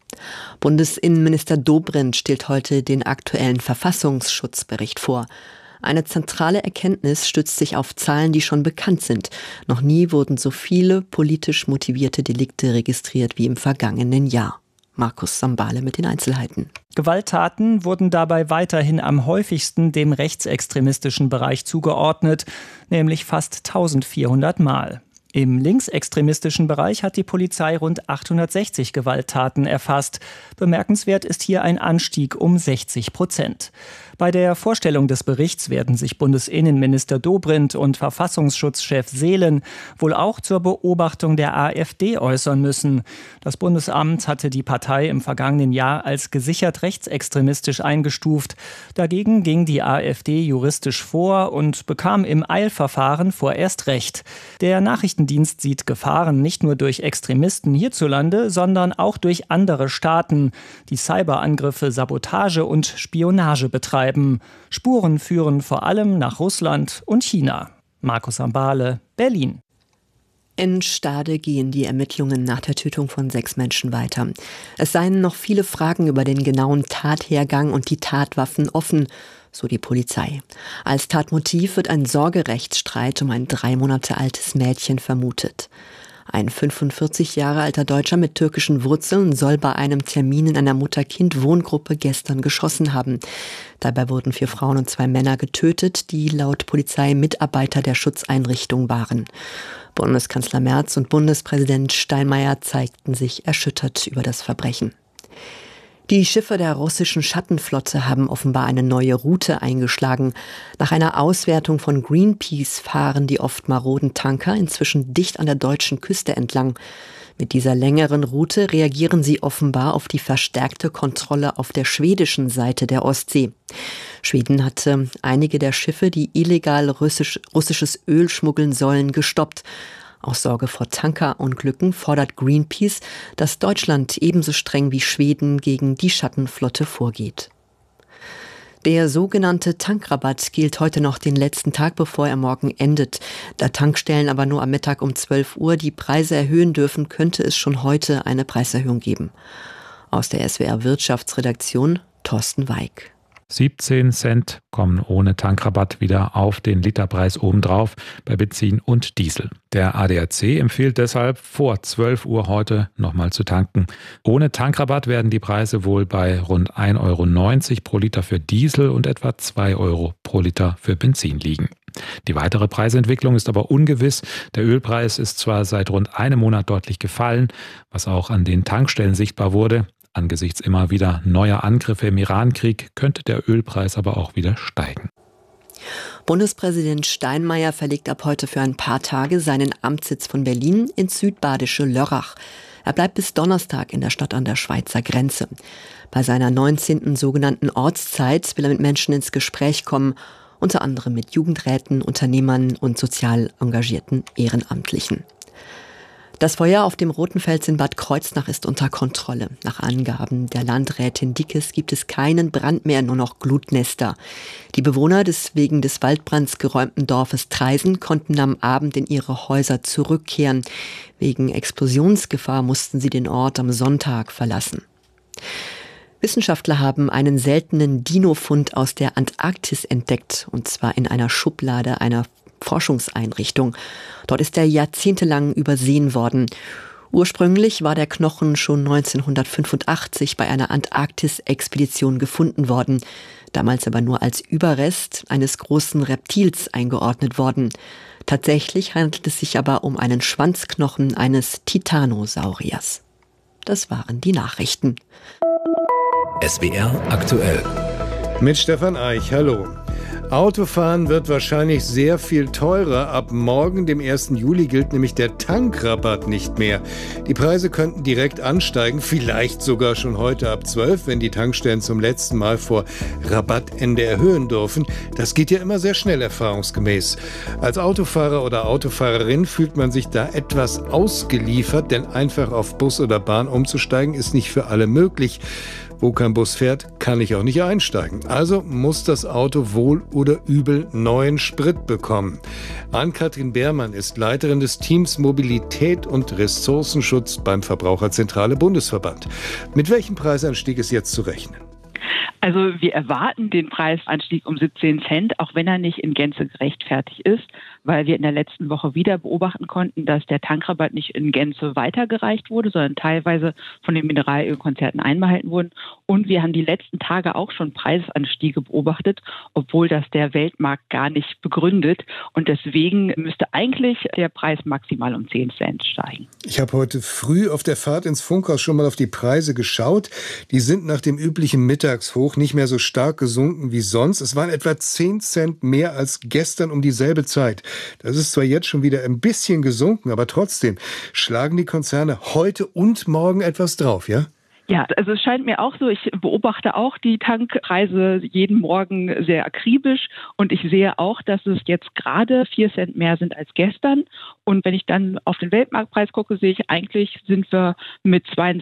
Bundesinnenminister Dobrindt stellt heute den aktuellen Verfassungsschutzbericht vor. Eine zentrale Erkenntnis stützt sich auf Zahlen, die schon bekannt sind. Noch nie wurden so viele politisch motivierte Delikte registriert wie im vergangenen Jahr. Markus Sambale mit den Einzelheiten. Gewalttaten wurden dabei weiterhin am häufigsten dem rechtsextremistischen Bereich zugeordnet, nämlich fast 1400 Mal. Im linksextremistischen Bereich hat die Polizei rund 860 Gewalttaten erfasst. Bemerkenswert ist hier ein Anstieg um 60%. Bei der Vorstellung des Berichts werden sich Bundesinnenminister Dobrindt und Verfassungsschutzchef Seelen wohl auch zur Beobachtung der AfD äußern müssen. Das Bundesamt hatte die Partei im vergangenen Jahr als gesichert rechtsextremistisch eingestuft. Dagegen ging die AfD juristisch vor und bekam im Eilverfahren vorerst Recht. Der Nachrichtendienst sieht Gefahren nicht nur durch Extremisten hierzulande, sondern auch durch andere Staaten, die Cyberangriffe, Sabotage und Spionage betreiben. Spuren führen vor allem nach Russland und China. Markus Sambale, Berlin. In Stade gehen die Ermittlungen nach der Tötung von 6 Menschen weiter. Es seien noch viele Fragen über den genauen Tathergang und die Tatwaffen offen, so die Polizei. Als Tatmotiv wird ein Sorgerechtsstreit um ein 3 Monate altes Mädchen vermutet. Ein 45 Jahre alter Deutscher mit türkischen Wurzeln soll bei einem Termin in einer Mutter-Kind-Wohngruppe gestern geschossen haben. Dabei wurden 4 Frauen und 2 Männer getötet, die laut Polizei Mitarbeiter der Schutzeinrichtung waren. Bundeskanzler Merz und Bundespräsident Steinmeier zeigten sich erschüttert über das Verbrechen. Die Schiffe der russischen Schattenflotte haben offenbar eine neue Route eingeschlagen. Nach einer Auswertung von Greenpeace fahren die oft maroden Tanker inzwischen dicht an der deutschen Küste entlang. Mit dieser längeren Route reagieren sie offenbar auf die verstärkte Kontrolle auf der schwedischen Seite der Ostsee. Schweden hatte einige der Schiffe, die illegal russisches Öl schmuggeln sollen, gestoppt. Aus Sorge vor Tankerunglücken fordert Greenpeace, dass Deutschland ebenso streng wie Schweden gegen die Schattenflotte vorgeht. Der sogenannte Tankrabatt gilt heute noch den letzten Tag, bevor er morgen endet. Da Tankstellen aber nur am Mittag um 12 Uhr die Preise erhöhen dürfen, könnte es schon heute eine Preiserhöhung geben. Aus der SWR Wirtschaftsredaktion Thorsten Weig. 17 Cent kommen ohne Tankrabatt wieder auf den Literpreis obendrauf bei Benzin und Diesel. Der ADAC empfiehlt deshalb, vor 12 Uhr heute nochmal zu tanken. Ohne Tankrabatt werden die Preise wohl bei rund 1,90 Euro pro Liter für Diesel und etwa 2 Euro pro Liter für Benzin liegen. Die weitere Preisentwicklung ist aber ungewiss. Der Ölpreis ist zwar seit rund einem Monat deutlich gefallen, was auch an den Tankstellen sichtbar wurde. Angesichts immer wieder neuer Angriffe im Iran-Krieg könnte der Ölpreis aber auch wieder steigen. Bundespräsident Steinmeier verlegt ab heute für ein paar Tage seinen Amtssitz von Berlin ins südbadische Lörrach. Er bleibt bis Donnerstag in der Stadt an der Schweizer Grenze. Bei seiner 19. sogenannten Ortszeit will er mit Menschen ins Gespräch kommen, unter anderem mit Jugendräten, Unternehmern und sozial engagierten Ehrenamtlichen. Das Feuer auf dem Roten Fels in Bad Kreuznach ist unter Kontrolle. Nach Angaben der Landrätin Dickes gibt es keinen Brand mehr, nur noch Glutnester. Die Bewohner des wegen des Waldbrands geräumten Dorfes Traisen konnten am Abend in ihre Häuser zurückkehren. Wegen Explosionsgefahr mussten sie den Ort am Sonntag verlassen. Wissenschaftler haben einen seltenen Dino-Fund aus der Antarktis entdeckt, und zwar in einer Schublade einer Forschungseinrichtung. Dort ist er jahrzehntelang übersehen worden. Ursprünglich war der Knochen schon 1985 bei einer Antarktis-Expedition gefunden worden, damals aber nur als Überrest eines großen Reptils eingeordnet worden. Tatsächlich handelt es sich aber um einen Schwanzknochen eines Titanosauriers. Das waren die Nachrichten. SWR aktuell. Mit Stefan Eich, hallo. Autofahren wird wahrscheinlich sehr viel teurer. Ab morgen, dem 1. Juli, gilt nämlich der Tankrabatt nicht mehr. Die Preise könnten direkt ansteigen, vielleicht sogar schon heute ab 12, wenn die Tankstellen zum letzten Mal vor Rabattende erhöhen dürfen. Das geht ja immer sehr schnell erfahrungsgemäß. Als Autofahrer oder Autofahrerin fühlt man sich da etwas ausgeliefert, denn einfach auf Bus oder Bahn umzusteigen ist nicht für alle möglich. Wo kein Bus fährt, kann ich auch nicht einsteigen. Also muss das Auto wohl oder übel neuen Sprit bekommen. Ann-Kathrin Beermann ist Leiterin des Teams Mobilität und Ressourcenschutz beim Verbraucherzentrale Bundesverband. Mit welchem Preisanstieg ist jetzt zu rechnen? Also wir erwarten den Preisanstieg um 17 Cent, auch wenn er nicht in Gänze gerechtfertigt ist, weil wir in der letzten Woche wieder beobachten konnten, dass der Tankrabatt nicht in Gänze weitergereicht wurde, sondern teilweise von den Mineralölkonzernen einbehalten wurden. Und wir haben die letzten Tage auch schon Preisanstiege beobachtet, obwohl das der Weltmarkt gar nicht begründet. Und deswegen müsste eigentlich der Preis maximal um 10 Cent steigen. Ich habe heute früh auf der Fahrt ins Funkhaus schon mal auf die Preise geschaut. Die sind nach dem üblichen Mittagshoch nicht mehr so stark gesunken wie sonst. Es waren etwa 10 Cent mehr als gestern um dieselbe Zeit. Das ist zwar jetzt schon wieder ein bisschen gesunken, aber trotzdem schlagen die Konzerne heute und morgen etwas drauf, ja? Ja, also es scheint mir auch so, ich beobachte auch die Tankpreise jeden Morgen sehr akribisch und ich sehe auch, dass es jetzt gerade 4 Cent mehr sind als gestern. Und wenn ich dann auf den Weltmarktpreis gucke, sehe ich, eigentlich sind wir mit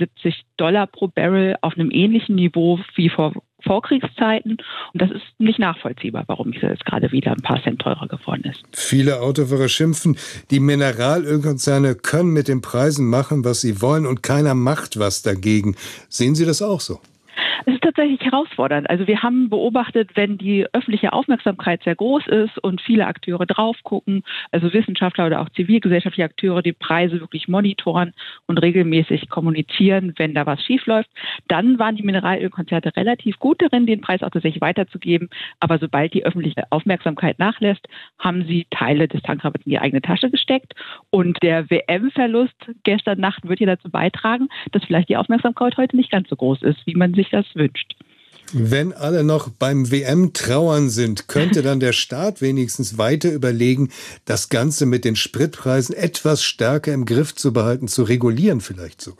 $72 pro Barrel auf einem ähnlichen Niveau wie vor Vorkriegszeiten. Und das ist nicht nachvollziehbar, warum es jetzt gerade wieder ein paar Cent teurer geworden ist. Viele Autofahrer schimpfen, die Mineralölkonzerne können mit den Preisen machen, was sie wollen und keiner macht was dagegen. Sehen Sie das auch so? Es ist tatsächlich herausfordernd. Also wir haben beobachtet, wenn die öffentliche Aufmerksamkeit sehr groß ist und viele Akteure drauf gucken, also Wissenschaftler oder auch zivilgesellschaftliche Akteure, die Preise wirklich monitoren und regelmäßig kommunizieren, wenn da was schiefläuft, dann waren die Mineralölkonzerne relativ gut darin, den Preis auch tatsächlich weiterzugeben. Aber sobald die öffentliche Aufmerksamkeit nachlässt, haben sie Teile des Tankrabatts in die eigene Tasche gesteckt. Und der WM-Verlust gestern Nacht wird hier dazu beitragen, dass vielleicht die Aufmerksamkeit heute nicht ganz so groß ist, wie man sich das wünscht. Wenn alle noch beim WM-Trauern sind, könnte dann der Staat wenigstens weiter überlegen, das Ganze mit den Spritpreisen etwas stärker im Griff zu behalten, zu regulieren vielleicht sogar.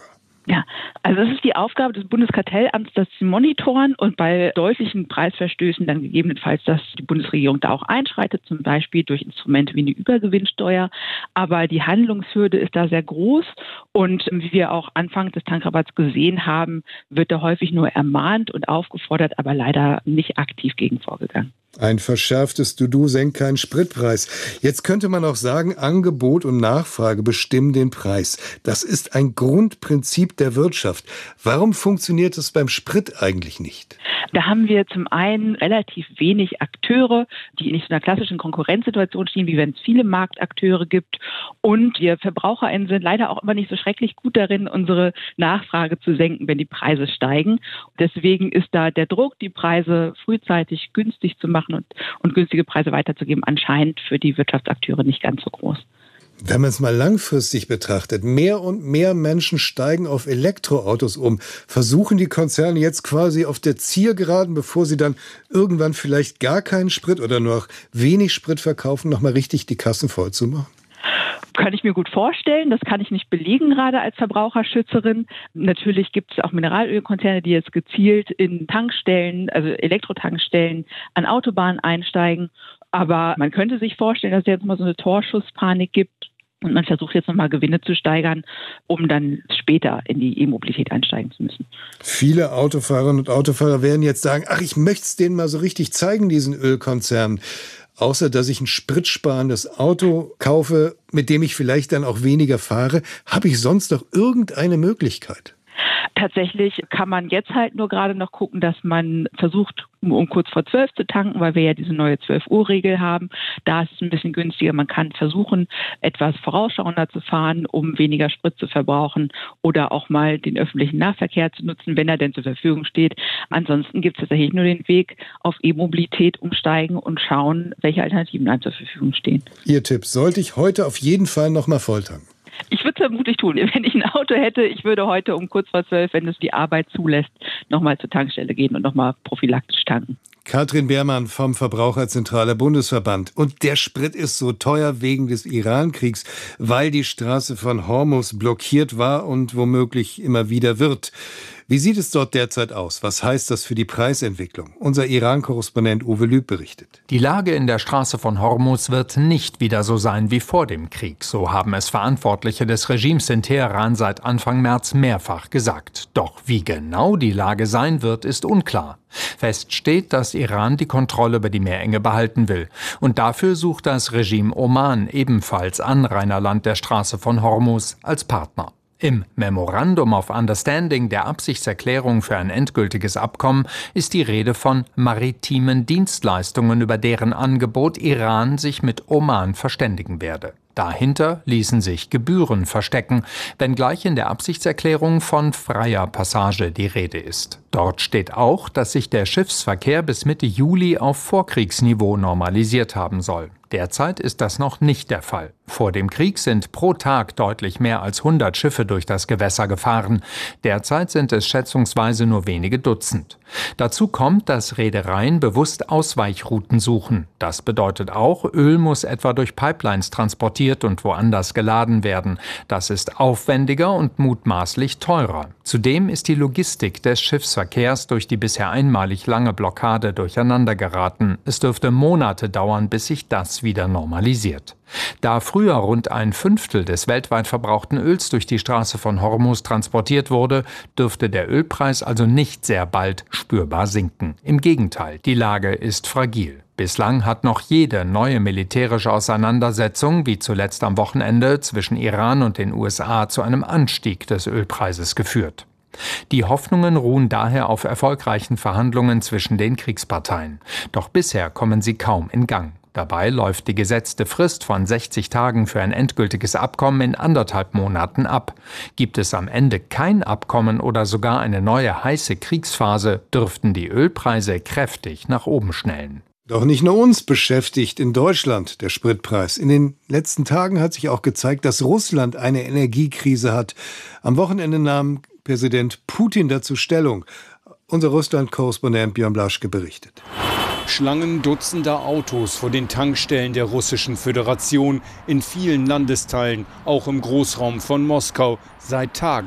Ja, also es ist die Aufgabe des Bundeskartellamts, das zu monitoren und bei deutlichen Preisverstößen dann gegebenenfalls, dass die Bundesregierung da auch einschreitet, zum Beispiel durch Instrumente wie eine Übergewinnsteuer. Aber die Handlungshürde ist da sehr groß und wie wir auch Anfang des Tankrabatts gesehen haben, wird da häufig nur ermahnt und aufgefordert, aber leider nicht aktiv gegen vorgegangen. Ein verschärftes Dudu senkt keinen Spritpreis. Jetzt könnte man auch sagen, Angebot und Nachfrage bestimmen den Preis. Das ist ein Grundprinzip der Wirtschaft. Warum funktioniert es beim Sprit eigentlich nicht? Da haben wir zum einen relativ wenig Akteure, die nicht in einer klassischen Konkurrenzsituation stehen, wie wenn es viele Marktakteure gibt. Und wir VerbraucherInnen sind leider auch immer nicht so schrecklich gut darin, unsere Nachfrage zu senken, wenn die Preise steigen. Deswegen ist da der Druck, die Preise frühzeitig günstig zu machen und günstige Preise weiterzugeben, anscheinend für die Wirtschaftsakteure nicht ganz so groß. Wenn man es mal langfristig betrachtet, mehr und mehr Menschen steigen auf Elektroautos um. Versuchen die Konzerne jetzt quasi auf der Zielgeraden, bevor sie dann irgendwann vielleicht gar keinen Sprit oder nur noch wenig Sprit verkaufen, nochmal richtig die Kassen voll zu machen? Kann ich mir gut vorstellen. Das kann ich nicht belegen, gerade als Verbraucherschützerin. Natürlich gibt es auch Mineralölkonzerne, die jetzt gezielt in Tankstellen, also Elektrotankstellen, an Autobahnen einsteigen. Aber man könnte sich vorstellen, dass es jetzt mal so eine Torschusspanik gibt und man versucht jetzt nochmal Gewinne zu steigern, um dann später in die E-Mobilität einsteigen zu müssen. Viele Autofahrerinnen und Autofahrer werden jetzt sagen, ach, ich möchte es denen mal so richtig zeigen, diesen Ölkonzernen. Außer dass ich ein spritsparendes Auto kaufe, mit dem ich vielleicht dann auch weniger fahre, habe ich sonst noch irgendeine Möglichkeit? Tatsächlich kann man jetzt halt nur gerade noch gucken, dass man versucht, um kurz vor 12 zu tanken, weil wir ja diese neue 12-Uhr-Regel haben. Da ist es ein bisschen günstiger. Man kann versuchen, etwas vorausschauender zu fahren, um weniger Sprit zu verbrauchen oder auch mal den öffentlichen Nahverkehr zu nutzen, wenn er denn zur Verfügung steht. Ansonsten gibt es tatsächlich nur den Weg auf E-Mobilität umsteigen und schauen, welche Alternativen einem zur Verfügung stehen. Ihr Tipp, sollte ich heute auf jeden Fall nochmal volltanken? Ich würde es vermutlich tun. Wenn ich ein Auto hätte, ich würde heute um kurz vor 12, wenn es die Arbeit zulässt, nochmal zur Tankstelle gehen und nochmal prophylaktisch tanken. Katrin Beermann vom Verbraucherzentraler Bundesverband. Und der Sprit ist so teuer wegen des Iran-Kriegs, weil die Straße von Hormuz blockiert war und womöglich immer wieder wird. Wie sieht es dort derzeit aus? Was heißt das für die Preisentwicklung? Unser Iran-Korrespondent Uwe Lüb berichtet. Die Lage in der Straße von Hormuz wird nicht wieder so sein wie vor dem Krieg. So haben es Verantwortliche des Regimes in Teheran seit Anfang März mehrfach gesagt. Doch wie genau die Lage sein wird, ist unklar. Fest steht, dass Iran die Kontrolle über die Meerenge behalten will. Und dafür sucht das Regime Oman, ebenfalls Anrainerland der Straße von Hormuz, als Partner. Im Memorandum of Understanding der Absichtserklärung für ein endgültiges Abkommen ist die Rede von maritimen Dienstleistungen, über deren Angebot Iran sich mit Oman verständigen werde. Dahinter ließen sich Gebühren verstecken, wenngleich in der Absichtserklärung von freier Passage die Rede ist. Dort steht auch, dass sich der Schiffsverkehr bis Mitte Juli auf Vorkriegsniveau normalisiert haben soll. Derzeit ist das noch nicht der Fall. Vor dem Krieg sind pro Tag deutlich mehr als 100 Schiffe durch das Gewässer gefahren. Derzeit sind es schätzungsweise nur wenige Dutzend. Dazu kommt, dass Reedereien bewusst Ausweichrouten suchen. Das bedeutet auch, Öl muss etwa durch Pipelines transportiert und woanders geladen werden. Das ist aufwendiger und mutmaßlich teurer. Zudem ist die Logistik des Schiffsverkehrs durch die bisher einmalig lange Blockade durcheinander geraten. Es dürfte Monate dauern, bis sich das wieder normalisiert. Da früher rund 1/5 des weltweit verbrauchten Öls durch die Straße von Hormuz transportiert wurde, dürfte der Ölpreis also nicht sehr bald spürbar sinken. Im Gegenteil, die Lage ist fragil. Bislang hat noch jede neue militärische Auseinandersetzung, wie zuletzt am Wochenende zwischen Iran und den USA, zu einem Anstieg des Ölpreises geführt. Die Hoffnungen ruhen daher auf erfolgreichen Verhandlungen zwischen den Kriegsparteien. Doch bisher kommen sie kaum in Gang. Dabei läuft die gesetzte Frist von 60 Tagen für ein endgültiges Abkommen in 1,5 Monaten ab. Gibt es am Ende kein Abkommen oder sogar eine neue heiße Kriegsphase, dürften die Ölpreise kräftig nach oben schnellen. Doch nicht nur uns beschäftigt in Deutschland der Spritpreis. In den letzten Tagen hat sich auch gezeigt, dass Russland eine Energiekrise hat. Am Wochenende nahm Präsident Putin dazu Stellung. Unser Russland-Korrespondent Björn Blaschke berichtet. Schlangen dutzender Autos vor den Tankstellen der Russischen Föderation in vielen Landesteilen, auch im Großraum von Moskau, seit Tagen.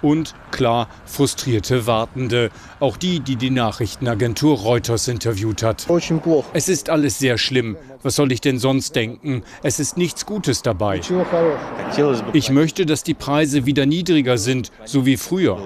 Und, klar, frustrierte Wartende. Auch die Nachrichtenagentur Reuters interviewt hat. Es ist alles sehr schlimm. Was soll ich denn sonst denken? Es ist nichts Gutes dabei. Ich möchte, dass die Preise wieder niedriger sind, so wie früher.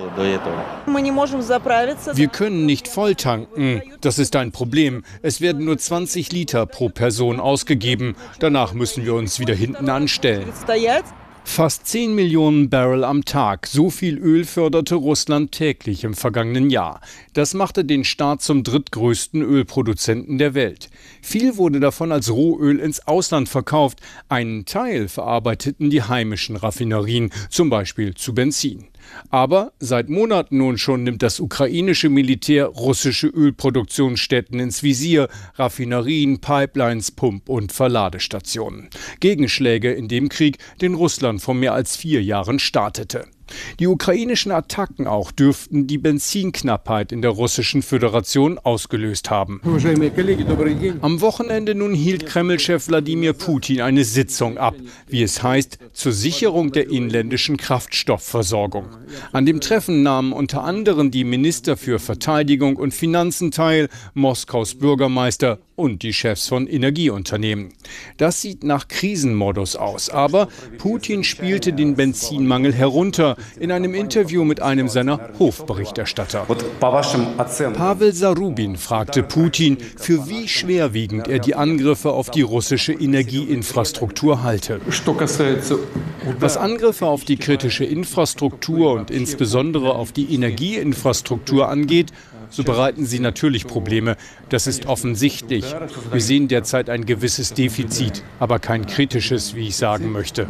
Wir können nicht voll tanken. Das ist ein Problem. Es werden nur 20 Liter pro Person ausgegeben. Danach müssen wir uns wieder hinten anstellen. Fast 10 Millionen Barrel am Tag. So viel Öl förderte Russland täglich im vergangenen Jahr. Das machte den Staat zum drittgrößten Ölproduzenten der Welt. Viel wurde davon als Rohöl ins Ausland verkauft. Einen Teil verarbeiteten die heimischen Raffinerien, zum Beispiel zu Benzin. Aber seit Monaten nun schon nimmt das ukrainische Militär russische Ölproduktionsstätten ins Visier, Raffinerien, Pipelines, Pump- und Verladestationen. Gegenschläge in dem Krieg, den Russland vor mehr als 4 Jahren startete. Die ukrainischen Attacken auch dürften die Benzinknappheit in der russischen Föderation ausgelöst haben. Am Wochenende nun hielt Kreml-Chef Wladimir Putin eine Sitzung ab, wie es heißt, zur Sicherung der inländischen Kraftstoffversorgung. An dem Treffen nahmen unter anderem die Minister für Verteidigung und Finanzen teil, Moskaus Bürgermeister und die Chefs von Energieunternehmen. Das sieht nach Krisenmodus aus, aber Putin spielte den Benzinmangel herunter in einem Interview mit einem seiner Hofberichterstatter. Pavel Zarubin fragte Putin, für wie schwerwiegend er die Angriffe auf die russische Energieinfrastruktur halte. Was Angriffe auf die kritische Infrastruktur und insbesondere auf die Energieinfrastruktur angeht, so bereiten sie natürlich Probleme. Das ist offensichtlich. Wir sehen derzeit ein gewisses Defizit, aber kein kritisches, wie ich sagen möchte.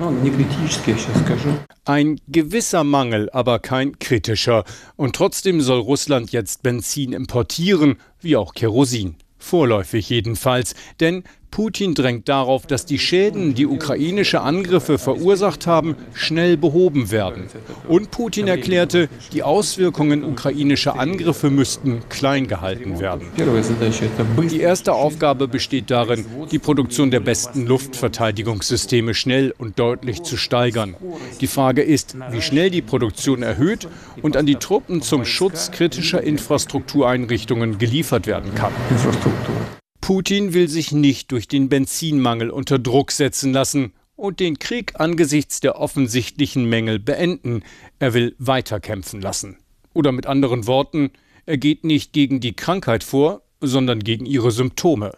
Ein gewisser Mangel, aber kein kritischer. Und trotzdem soll Russland jetzt Benzin importieren, wie auch Kerosin. Vorläufig jedenfalls, denn Putin drängt darauf, dass die Schäden, die ukrainische Angriffe verursacht haben, schnell behoben werden. Und Putin erklärte, die Auswirkungen ukrainischer Angriffe müssten klein gehalten werden. Die erste Aufgabe besteht darin, die Produktion der besten Luftverteidigungssysteme schnell und deutlich zu steigern. Die Frage ist, wie schnell die Produktion erhöht und an die Truppen zum Schutz kritischer Infrastruktureinrichtungen geliefert werden kann. Putin will sich nicht durch den Benzinmangel unter Druck setzen lassen und den Krieg angesichts der offensichtlichen Mängel beenden. Er will weiterkämpfen lassen. Oder mit anderen Worten, er geht nicht gegen die Krankheit vor, sondern gegen ihre Symptome.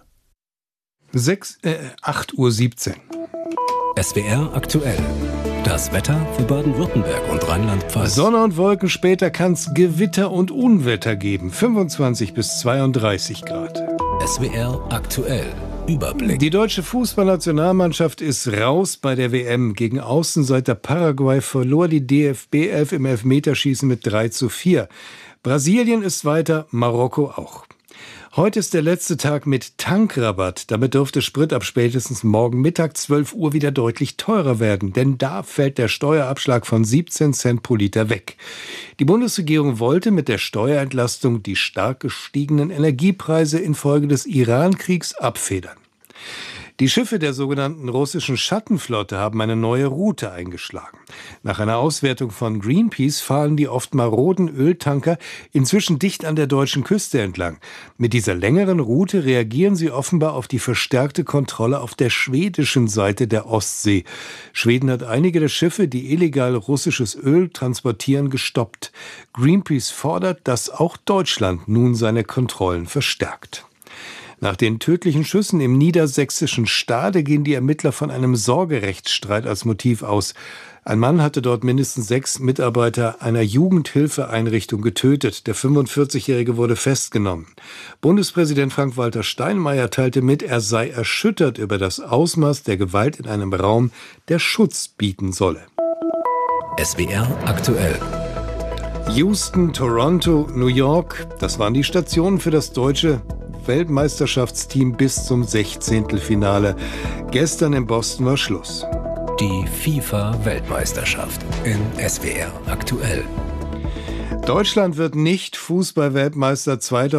8:17 Uhr. SWR aktuell. Das Wetter für Baden-Württemberg und Rheinland-Pfalz. Sonne und Wolken, später kann es Gewitter und Unwetter geben. 25 bis 32 Grad. SWR aktuell. Überblick. Die deutsche Fußballnationalmannschaft ist raus bei der WM. Gegen Außenseiter Paraguay verlor die DFB 11 im Elfmeterschießen mit 3:4. Brasilien ist weiter, Marokko auch. Heute ist der letzte Tag mit Tankrabatt. Damit dürfte Sprit ab spätestens morgen Mittag 12 Uhr wieder deutlich teurer werden. Denn da fällt der Steuerabschlag von 17 Cent pro Liter weg. Die Bundesregierung wollte mit der Steuerentlastung die stark gestiegenen Energiepreise infolge des Iran-Kriegs abfedern. Die Schiffe der sogenannten russischen Schattenflotte haben eine neue Route eingeschlagen. Nach einer Auswertung von Greenpeace fahren die oft maroden Öltanker inzwischen dicht an der deutschen Küste entlang. Mit dieser längeren Route reagieren sie offenbar auf die verstärkte Kontrolle auf der schwedischen Seite der Ostsee. Schweden hat einige der Schiffe, die illegal russisches Öl transportieren, gestoppt. Greenpeace fordert, dass auch Deutschland nun seine Kontrollen verstärkt. Nach den tödlichen Schüssen im niedersächsischen Stade gehen die Ermittler von einem Sorgerechtsstreit als Motiv aus. Ein Mann hatte dort mindestens 6 Mitarbeiter einer Jugendhilfeeinrichtung getötet. Der 45-Jährige wurde festgenommen. Bundespräsident Frank-Walter Steinmeier teilte mit, er sei erschüttert über das Ausmaß der Gewalt in einem Raum, der Schutz bieten solle. SWR aktuell. Houston, Toronto, New York, das waren die Stationen für das deutsche Weltmeisterschaftsteam bis zum 16. Finale. Gestern in Boston war Schluss. Die FIFA-Weltmeisterschaft in SWR aktuell. Deutschland wird nicht Fußball-Weltmeister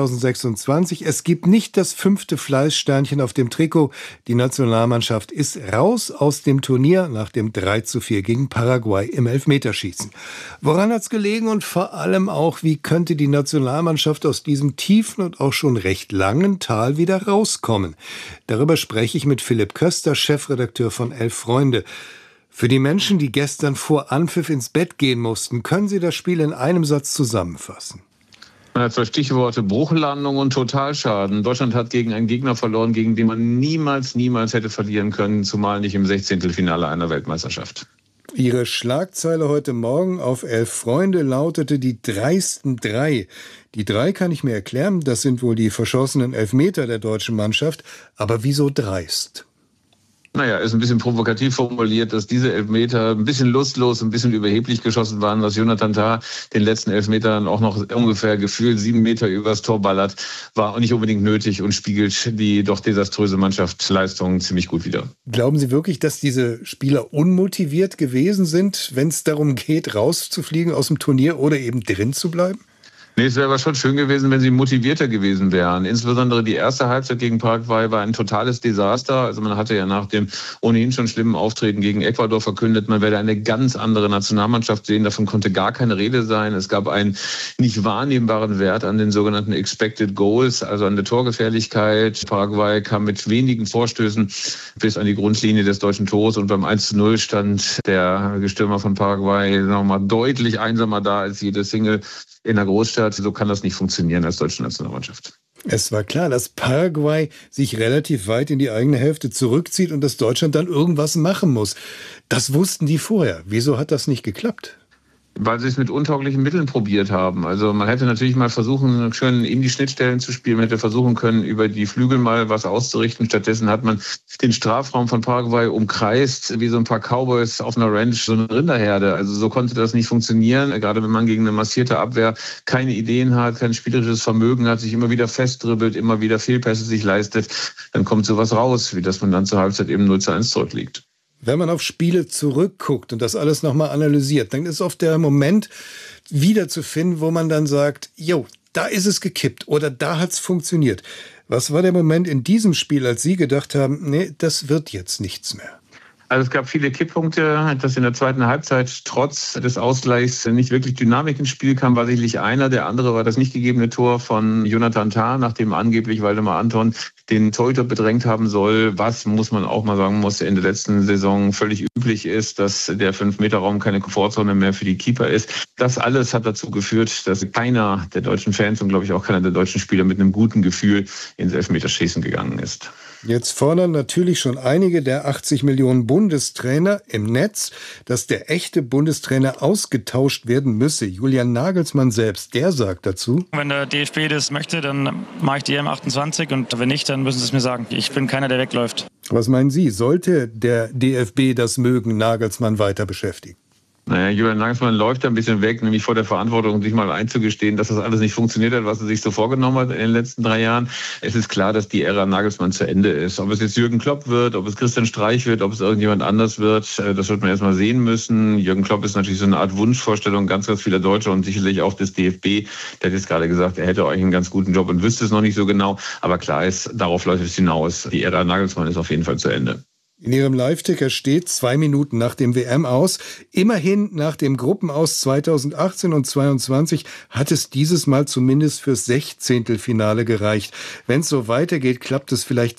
2026. Es gibt nicht das 5. Fleißsternchen auf dem Trikot. Die Nationalmannschaft ist raus aus dem Turnier nach dem 3:4 gegen Paraguay im Elfmeterschießen. Woran hat's gelegen und vor allem auch, wie könnte die Nationalmannschaft aus diesem tiefen und auch schon recht langen Tal wieder rauskommen? Darüber spreche ich mit Philipp Köster, Chefredakteur von Elf Freunde. Für die Menschen, die gestern vor Anpfiff ins Bett gehen mussten, können Sie das Spiel in einem Satz zusammenfassen? Man hat 2 Stichworte: Bruchlandung und Totalschaden. Deutschland hat gegen einen Gegner verloren, gegen den man niemals hätte verlieren können, zumal nicht im 16. Finale einer Weltmeisterschaft. Ihre Schlagzeile heute Morgen auf Elf Freunde lautete die dreisten 3. Die 3 kann ich mir erklären, das sind wohl die verschossenen Elfmeter der deutschen Mannschaft. Aber wieso dreist? Naja, ist ein bisschen provokativ formuliert, dass diese Elfmeter ein bisschen lustlos, ein bisschen überheblich geschossen waren, dass Jonathan Tah den letzten Elfmeter dann auch noch ungefähr gefühlt 7 Meter übers Tor ballert, war auch nicht unbedingt nötig und spiegelt die doch desaströse Mannschaftsleistung ziemlich gut wider. Glauben Sie wirklich, dass diese Spieler unmotiviert gewesen sind, wenn es darum geht, rauszufliegen aus dem Turnier oder eben drin zu bleiben? Nee, es wäre aber schon schön gewesen, wenn sie motivierter gewesen wären. Insbesondere die erste Halbzeit gegen Paraguay war ein totales Desaster. Also man hatte ja nach dem ohnehin schon schlimmen Auftreten gegen Ecuador verkündet, man werde eine ganz andere Nationalmannschaft sehen. Davon konnte gar keine Rede sein. Es gab einen nicht wahrnehmbaren Wert an den sogenannten Expected Goals, also an der Torgefährlichkeit. Paraguay kam mit wenigen Vorstößen bis an die Grundlinie des deutschen Tors und beim 1:0 stand der Stürmer von Paraguay nochmal deutlich einsamer da als jede Single in der Großstadt. So kann das nicht funktionieren als deutsche Nationalmannschaft. Es war klar, dass Paraguay sich relativ weit in die eigene Hälfte zurückzieht und dass Deutschland dann irgendwas machen muss. Das wussten die vorher. Wieso hat das nicht geklappt? Weil sie es mit untauglichen Mitteln probiert haben. Also man hätte natürlich mal versuchen können, in die Schnittstellen zu spielen. Man hätte versuchen können, über die Flügel mal was auszurichten. Stattdessen hat man den Strafraum von Paraguay umkreist, wie so ein paar Cowboys auf einer Ranch, so eine Rinderherde. Also so konnte das nicht funktionieren. Gerade wenn man gegen eine massierte Abwehr keine Ideen hat, kein spielerisches Vermögen hat, sich immer wieder festdribbelt, immer wieder Fehlpässe sich leistet, dann kommt sowas raus, wie dass man dann zur Halbzeit eben 0:1 zurückliegt. Wenn man auf Spiele zurückguckt und das alles nochmal analysiert, dann ist oft der Moment wiederzufinden, wo man dann sagt, jo, da ist es gekippt oder da hat's funktioniert. Was war der Moment in diesem Spiel, als Sie gedacht haben, nee, das wird jetzt nichts mehr? Also es gab viele Kipppunkte, dass in der zweiten Halbzeit trotz des Ausgleichs nicht wirklich Dynamik ins Spiel kam, war sicherlich einer. Der andere war das nicht gegebene Tor von Jonathan Tah, nachdem angeblich Waldemar Anton den Torhüter bedrängt haben soll, was, muss man auch mal sagen, muss in der letzten Saison völlig üblich ist, dass der 5-Meter-Raum keine Komfortzone mehr für die Keeper ist. Das alles hat dazu geführt, dass keiner der deutschen Fans und glaube ich auch keiner der deutschen Spieler mit einem guten Gefühl ins Elfmeterschießen gegangen ist. Jetzt fordern natürlich schon einige der 80 Millionen Bundestrainer im Netz, dass der echte Bundestrainer ausgetauscht werden müsse. Julian Nagelsmann selbst, der sagt dazu: Wenn der DFB das möchte, dann mache ich die EM28 und wenn nicht, dann müssen sie es mir sagen. Ich bin keiner, der wegläuft. Was meinen Sie, sollte der DFB das mögen, Nagelsmann weiter beschäftigen? Naja, Julian Nagelsmann läuft ein bisschen weg, nämlich vor der Verantwortung, sich mal einzugestehen, dass das alles nicht funktioniert hat, was er sich so vorgenommen hat in den letzten 3 Jahren. Es ist klar, dass die Ära Nagelsmann zu Ende ist. Ob es jetzt Jürgen Klopp wird, ob es Christian Streich wird, ob es irgendjemand anders wird, das wird man erst mal sehen müssen. Jürgen Klopp ist natürlich so eine Art Wunschvorstellung ganz vieler Deutscher und sicherlich auch des DFB. Der hat jetzt gerade gesagt, er hätte eigentlich einen ganz guten Job und wüsste es noch nicht so genau. Aber klar ist, darauf läuft es hinaus. Die Ära Nagelsmann ist auf jeden Fall zu Ende. In Ihrem Live-Ticker steht 2 Minuten nach dem WM-Aus. Immerhin nach dem Gruppenaus 2018 und 2022 hat es dieses Mal zumindest fürs 16. Finale gereicht. Wenn es so weitergeht, klappt es vielleicht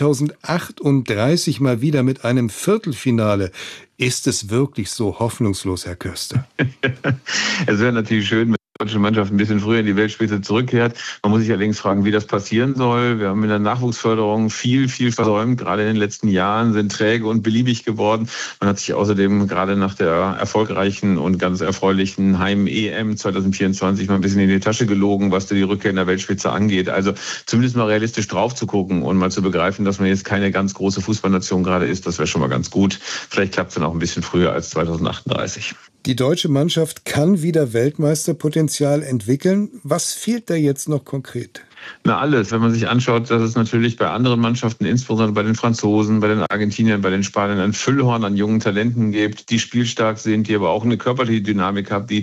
2038 mal wieder mit einem Viertelfinale. Ist es wirklich so hoffnungslos, Herr Köster? Es wäre natürlich schön, wenn die deutsche Mannschaft ein bisschen früher in die Weltspitze zurückkehrt. Man muss sich allerdings fragen, wie das passieren soll. Wir haben in der Nachwuchsförderung viel versäumt. Gerade in den letzten Jahren sind träge und beliebig geworden. Man hat sich außerdem gerade nach der erfolgreichen und ganz erfreulichen Heim-EM 2024 mal ein bisschen in die Tasche gelogen, was die Rückkehr in der Weltspitze angeht. Also zumindest mal realistisch drauf zu gucken und mal zu begreifen, dass man jetzt keine ganz große Fußballnation gerade ist, das wäre schon mal ganz gut. Vielleicht klappt es dann auch ein bisschen früher als 2038. Die deutsche Mannschaft kann wieder Weltmeisterpotenzial entwickeln. Was fehlt da jetzt noch konkret? Na, alles. Wenn man sich anschaut, dass es natürlich bei anderen Mannschaften, insbesondere bei den Franzosen, bei den Argentiniern, bei den Spaniern, ein Füllhorn an jungen Talenten gibt, die spielstark sind, die aber auch eine körperliche Dynamik haben, die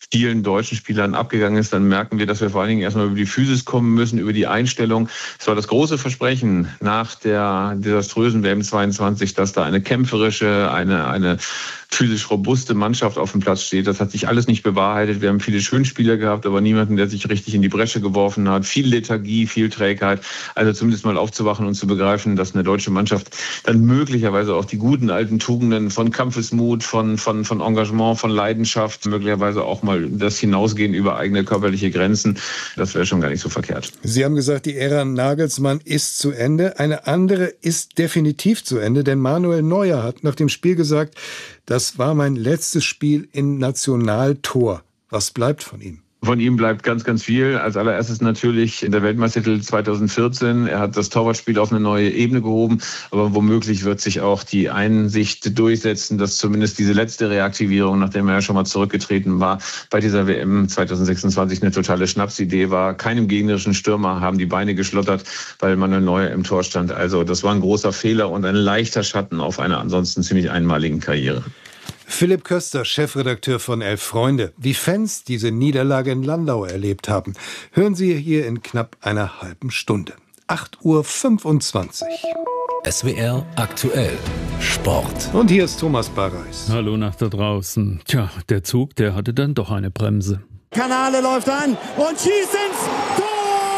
vielen deutschen Spielern abgegangen ist, dann merken wir, dass wir vor allen Dingen erstmal über die Physis kommen müssen, über die Einstellung. Es war das große Versprechen nach der desaströsen WM 22, dass da eine kämpferische, eine physisch robuste Mannschaft auf dem Platz steht. Das hat sich alles nicht bewahrheitet. Wir haben viele Schönspieler gehabt, aber niemanden, der sich richtig in die Bresche geworfen hat. Viel Lethargie, viel Trägheit. Also zumindest mal aufzuwachen und zu begreifen, dass eine deutsche Mannschaft dann möglicherweise auch die guten alten Tugenden von Kampfesmut, von Engagement, von Leidenschaft, möglicherweise auch mal das Hinausgehen über eigene körperliche Grenzen, das wäre schon gar nicht so verkehrt. Sie haben gesagt, die Ära Nagelsmann ist zu Ende. Eine andere ist definitiv zu Ende, denn Manuel Neuer hat nach dem Spiel gesagt, das war mein letztes Spiel im Nationaltor. Was bleibt von ihm? Von ihm bleibt ganz, ganz viel. Als allererstes natürlich in der Weltmeistertitel 2014. Er hat das Torwartspiel auf eine neue Ebene gehoben. Aber womöglich wird sich auch die Einsicht durchsetzen, dass zumindest diese letzte Reaktivierung, nachdem er ja schon mal zurückgetreten war, bei dieser WM 2026 eine totale Schnapsidee war. Keinem gegnerischen Stürmer haben die Beine geschlottert, weil Manuel Neuer im Tor stand. Also das war ein großer Fehler und ein leichter Schatten auf einer ansonsten ziemlich einmaligen Karriere. Philipp Köster, Chefredakteur von 11 Freunde. Wie Fans diese Niederlage in Landau erlebt haben, hören Sie hier in knapp einer halben Stunde. 8:25 Uhr. SWR aktuell Sport. Und hier ist Thomas Barreis. Hallo nach da draußen. Tja, der Zug, der hatte dann doch eine Bremse. Kanale läuft an und schießt ins Tor!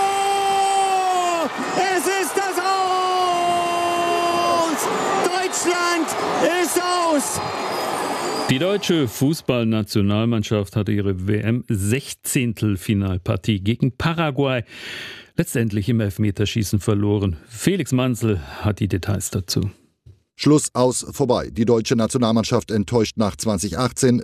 Es ist das Aus! Deutschland ist aus! Die deutsche Fußballnationalmannschaft hatte ihre WM-16-Finalpartie gegen Paraguay letztendlich im Elfmeterschießen verloren. Felix Manzel hat die Details dazu. Schluss, aus, vorbei. Die deutsche Nationalmannschaft enttäuscht nach 2018,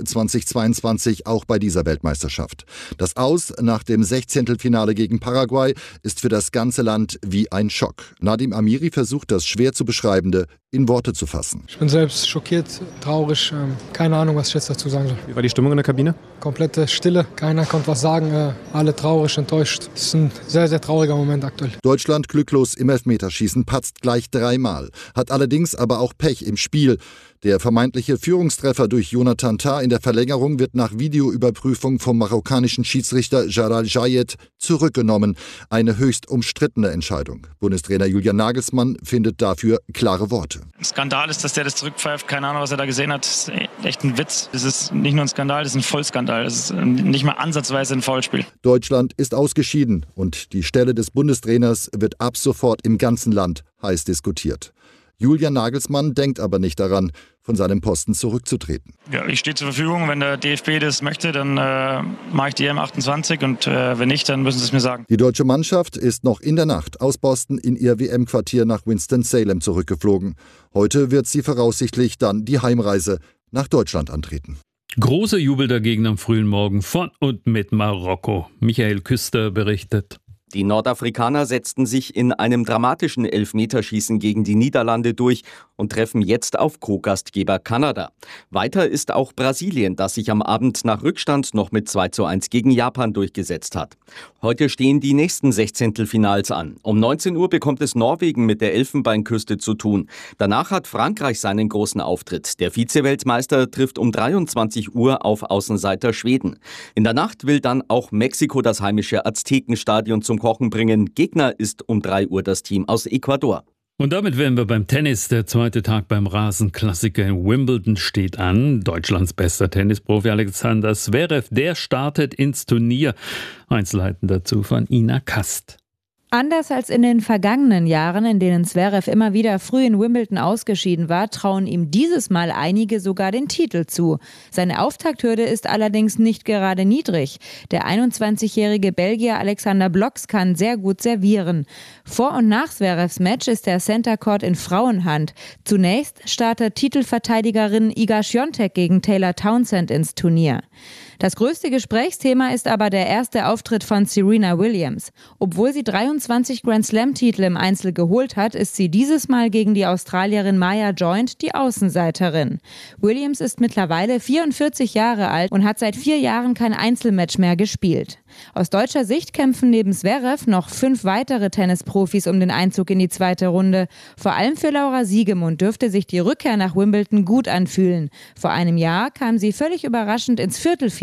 2022 auch bei dieser Weltmeisterschaft. Das Aus nach dem 16. gegen Paraguay ist für das ganze Land wie ein Schock. Nadim Amiri versucht, das schwer zu Beschreibende in Worte zu fassen. Ich bin selbst schockiert, traurig, keine Ahnung, was ich jetzt dazu sagen soll. Wie war die Stimmung in der Kabine? Komplette Stille, keiner konnte was sagen, alle traurig, enttäuscht. Es ist ein sehr, sehr trauriger Moment aktuell. Deutschland glücklos im Elfmeterschießen, patzt gleich 3-mal, hat allerdings aber auch Pech im Spiel. Der vermeintliche Führungstreffer durch Jonathan Tah in der Verlängerung wird nach Videoüberprüfung vom marokkanischen Schiedsrichter Jalal Jayed zurückgenommen. Eine höchst umstrittene Entscheidung. Bundestrainer Julian Nagelsmann findet dafür klare Worte. Ein Skandal ist, dass der das zurückpfeift. Keine Ahnung, was er da gesehen hat. Das ist echt ein Witz. Es ist nicht nur ein Skandal, das ist ein Vollskandal. Es ist nicht mal ansatzweise ein Foulspiel. Deutschland ist ausgeschieden und die Stelle des Bundestrainers wird ab sofort im ganzen Land heiß diskutiert. Julian Nagelsmann denkt aber nicht daran, von seinem Posten zurückzutreten. Ja, ich stehe zur Verfügung. Wenn der DFB das möchte, dann mache ich die EM28 und wenn nicht, dann müssen sie es mir sagen. Die deutsche Mannschaft ist noch in der Nacht aus Boston in ihr WM-Quartier nach Winston-Salem zurückgeflogen. Heute wird sie voraussichtlich dann die Heimreise nach Deutschland antreten. Großer Jubel dagegen am frühen Morgen von und mit Marokko. Michael Küster berichtet. Die Nordafrikaner setzten sich in einem dramatischen Elfmeterschießen gegen die Niederlande durch und treffen jetzt auf Co-Gastgeber Kanada. Weiter ist auch Brasilien, das sich am Abend nach Rückstand noch mit 2:1 gegen Japan durchgesetzt hat. Heute stehen die nächsten 16. an. Um 19 Uhr bekommt es Norwegen mit der Elfenbeinküste zu tun. Danach hat Frankreich seinen großen Auftritt. Der Vize-Weltmeister trifft um 23 Uhr auf Außenseiter Schweden. In der Nacht will dann auch Mexiko das heimische Aztekenstadion zum Kochen bringen. Gegner ist um 3 Uhr das Team aus Ecuador. Und damit wären wir beim Tennis. Der zweite Tag beim Rasenklassiker in Wimbledon steht an. Deutschlands bester Tennisprofi Alexander Zverev, der startet ins Turnier. Einzelheiten dazu von Ina Kast. Anders als in den vergangenen Jahren, in denen Zverev immer wieder früh in Wimbledon ausgeschieden war, trauen ihm dieses Mal einige sogar den Titel zu. Seine Auftakthürde ist allerdings nicht gerade niedrig. Der 21-jährige Belgier Alexander Blocks kann sehr gut servieren. Vor und nach Zverevs Match ist der Center Court in Frauenhand. Zunächst startet Titelverteidigerin Iga Świątek gegen Taylor Townsend ins Turnier. Das größte Gesprächsthema ist aber der erste Auftritt von Serena Williams. Obwohl sie 23 Grand-Slam-Titel im Einzel geholt hat, ist sie dieses Mal gegen die Australierin Maya Joint die Außenseiterin. Williams ist mittlerweile 44 Jahre alt und hat seit 4 Jahren kein Einzelmatch mehr gespielt. Aus deutscher Sicht kämpfen neben Zverev noch 5 weitere Tennisprofis um den Einzug in die zweite Runde. Vor allem für Laura Siegemund dürfte sich die Rückkehr nach Wimbledon gut anfühlen. Vor einem Jahr kam sie völlig überraschend ins Viertelfinale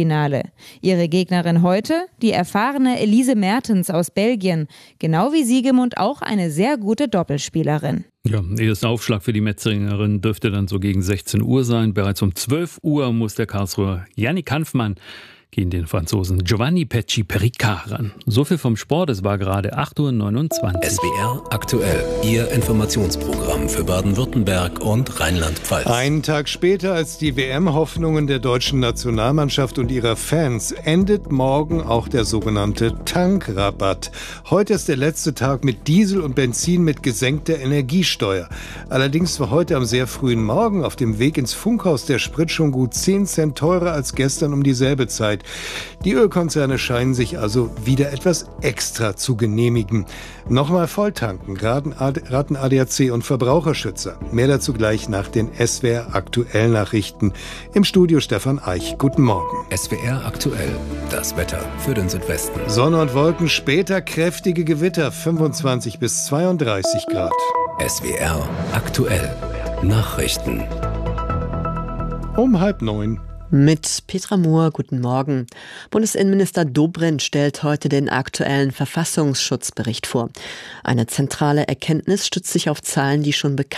Achtelfinale. Ihre Gegnerin heute, die erfahrene Elise Mertens aus Belgien, genau wie Siegemund auch eine sehr gute Doppelspielerin. Ja, erster Aufschlag für die Metzeringerin dürfte dann so gegen 16 Uhr sein. Bereits um 12 Uhr muss der Karlsruher Yannick Hanfmann gegen den Franzosen Giovanni Pecci Perica ran. So viel vom Sport, es war gerade 8.29 Uhr. SWR aktuell, Ihr Informationsprogramm für Baden-Württemberg und Rheinland-Pfalz. Einen Tag später als die WM-Hoffnungen der deutschen Nationalmannschaft und ihrer Fans endet morgen auch der sogenannte Tankrabatt. Heute ist der letzte Tag mit Diesel und Benzin mit gesenkter Energiesteuer. Allerdings war heute am sehr frühen Morgen auf dem Weg ins Funkhaus der Sprit schon gut 10 Cent teurer als gestern um dieselbe Zeit. Die Ölkonzerne scheinen sich also wieder etwas extra zu genehmigen. Nochmal volltanken, raten ADAC und Verbraucherschützer. Mehr dazu gleich nach den SWR aktuell Nachrichten. Im Studio Stefan Eich. Guten Morgen. SWR aktuell, das Wetter für den Südwesten. Sonne und Wolken, später kräftige Gewitter, 25 bis 32 Grad. SWR aktuell, Nachrichten. Um 8:30. Mit Petra Mohr, guten Morgen. Bundesinnenminister Dobrindt stellt heute den aktuellen Verfassungsschutzbericht vor. Eine zentrale Erkenntnis stützt sich auf Zahlen, die schon bekannt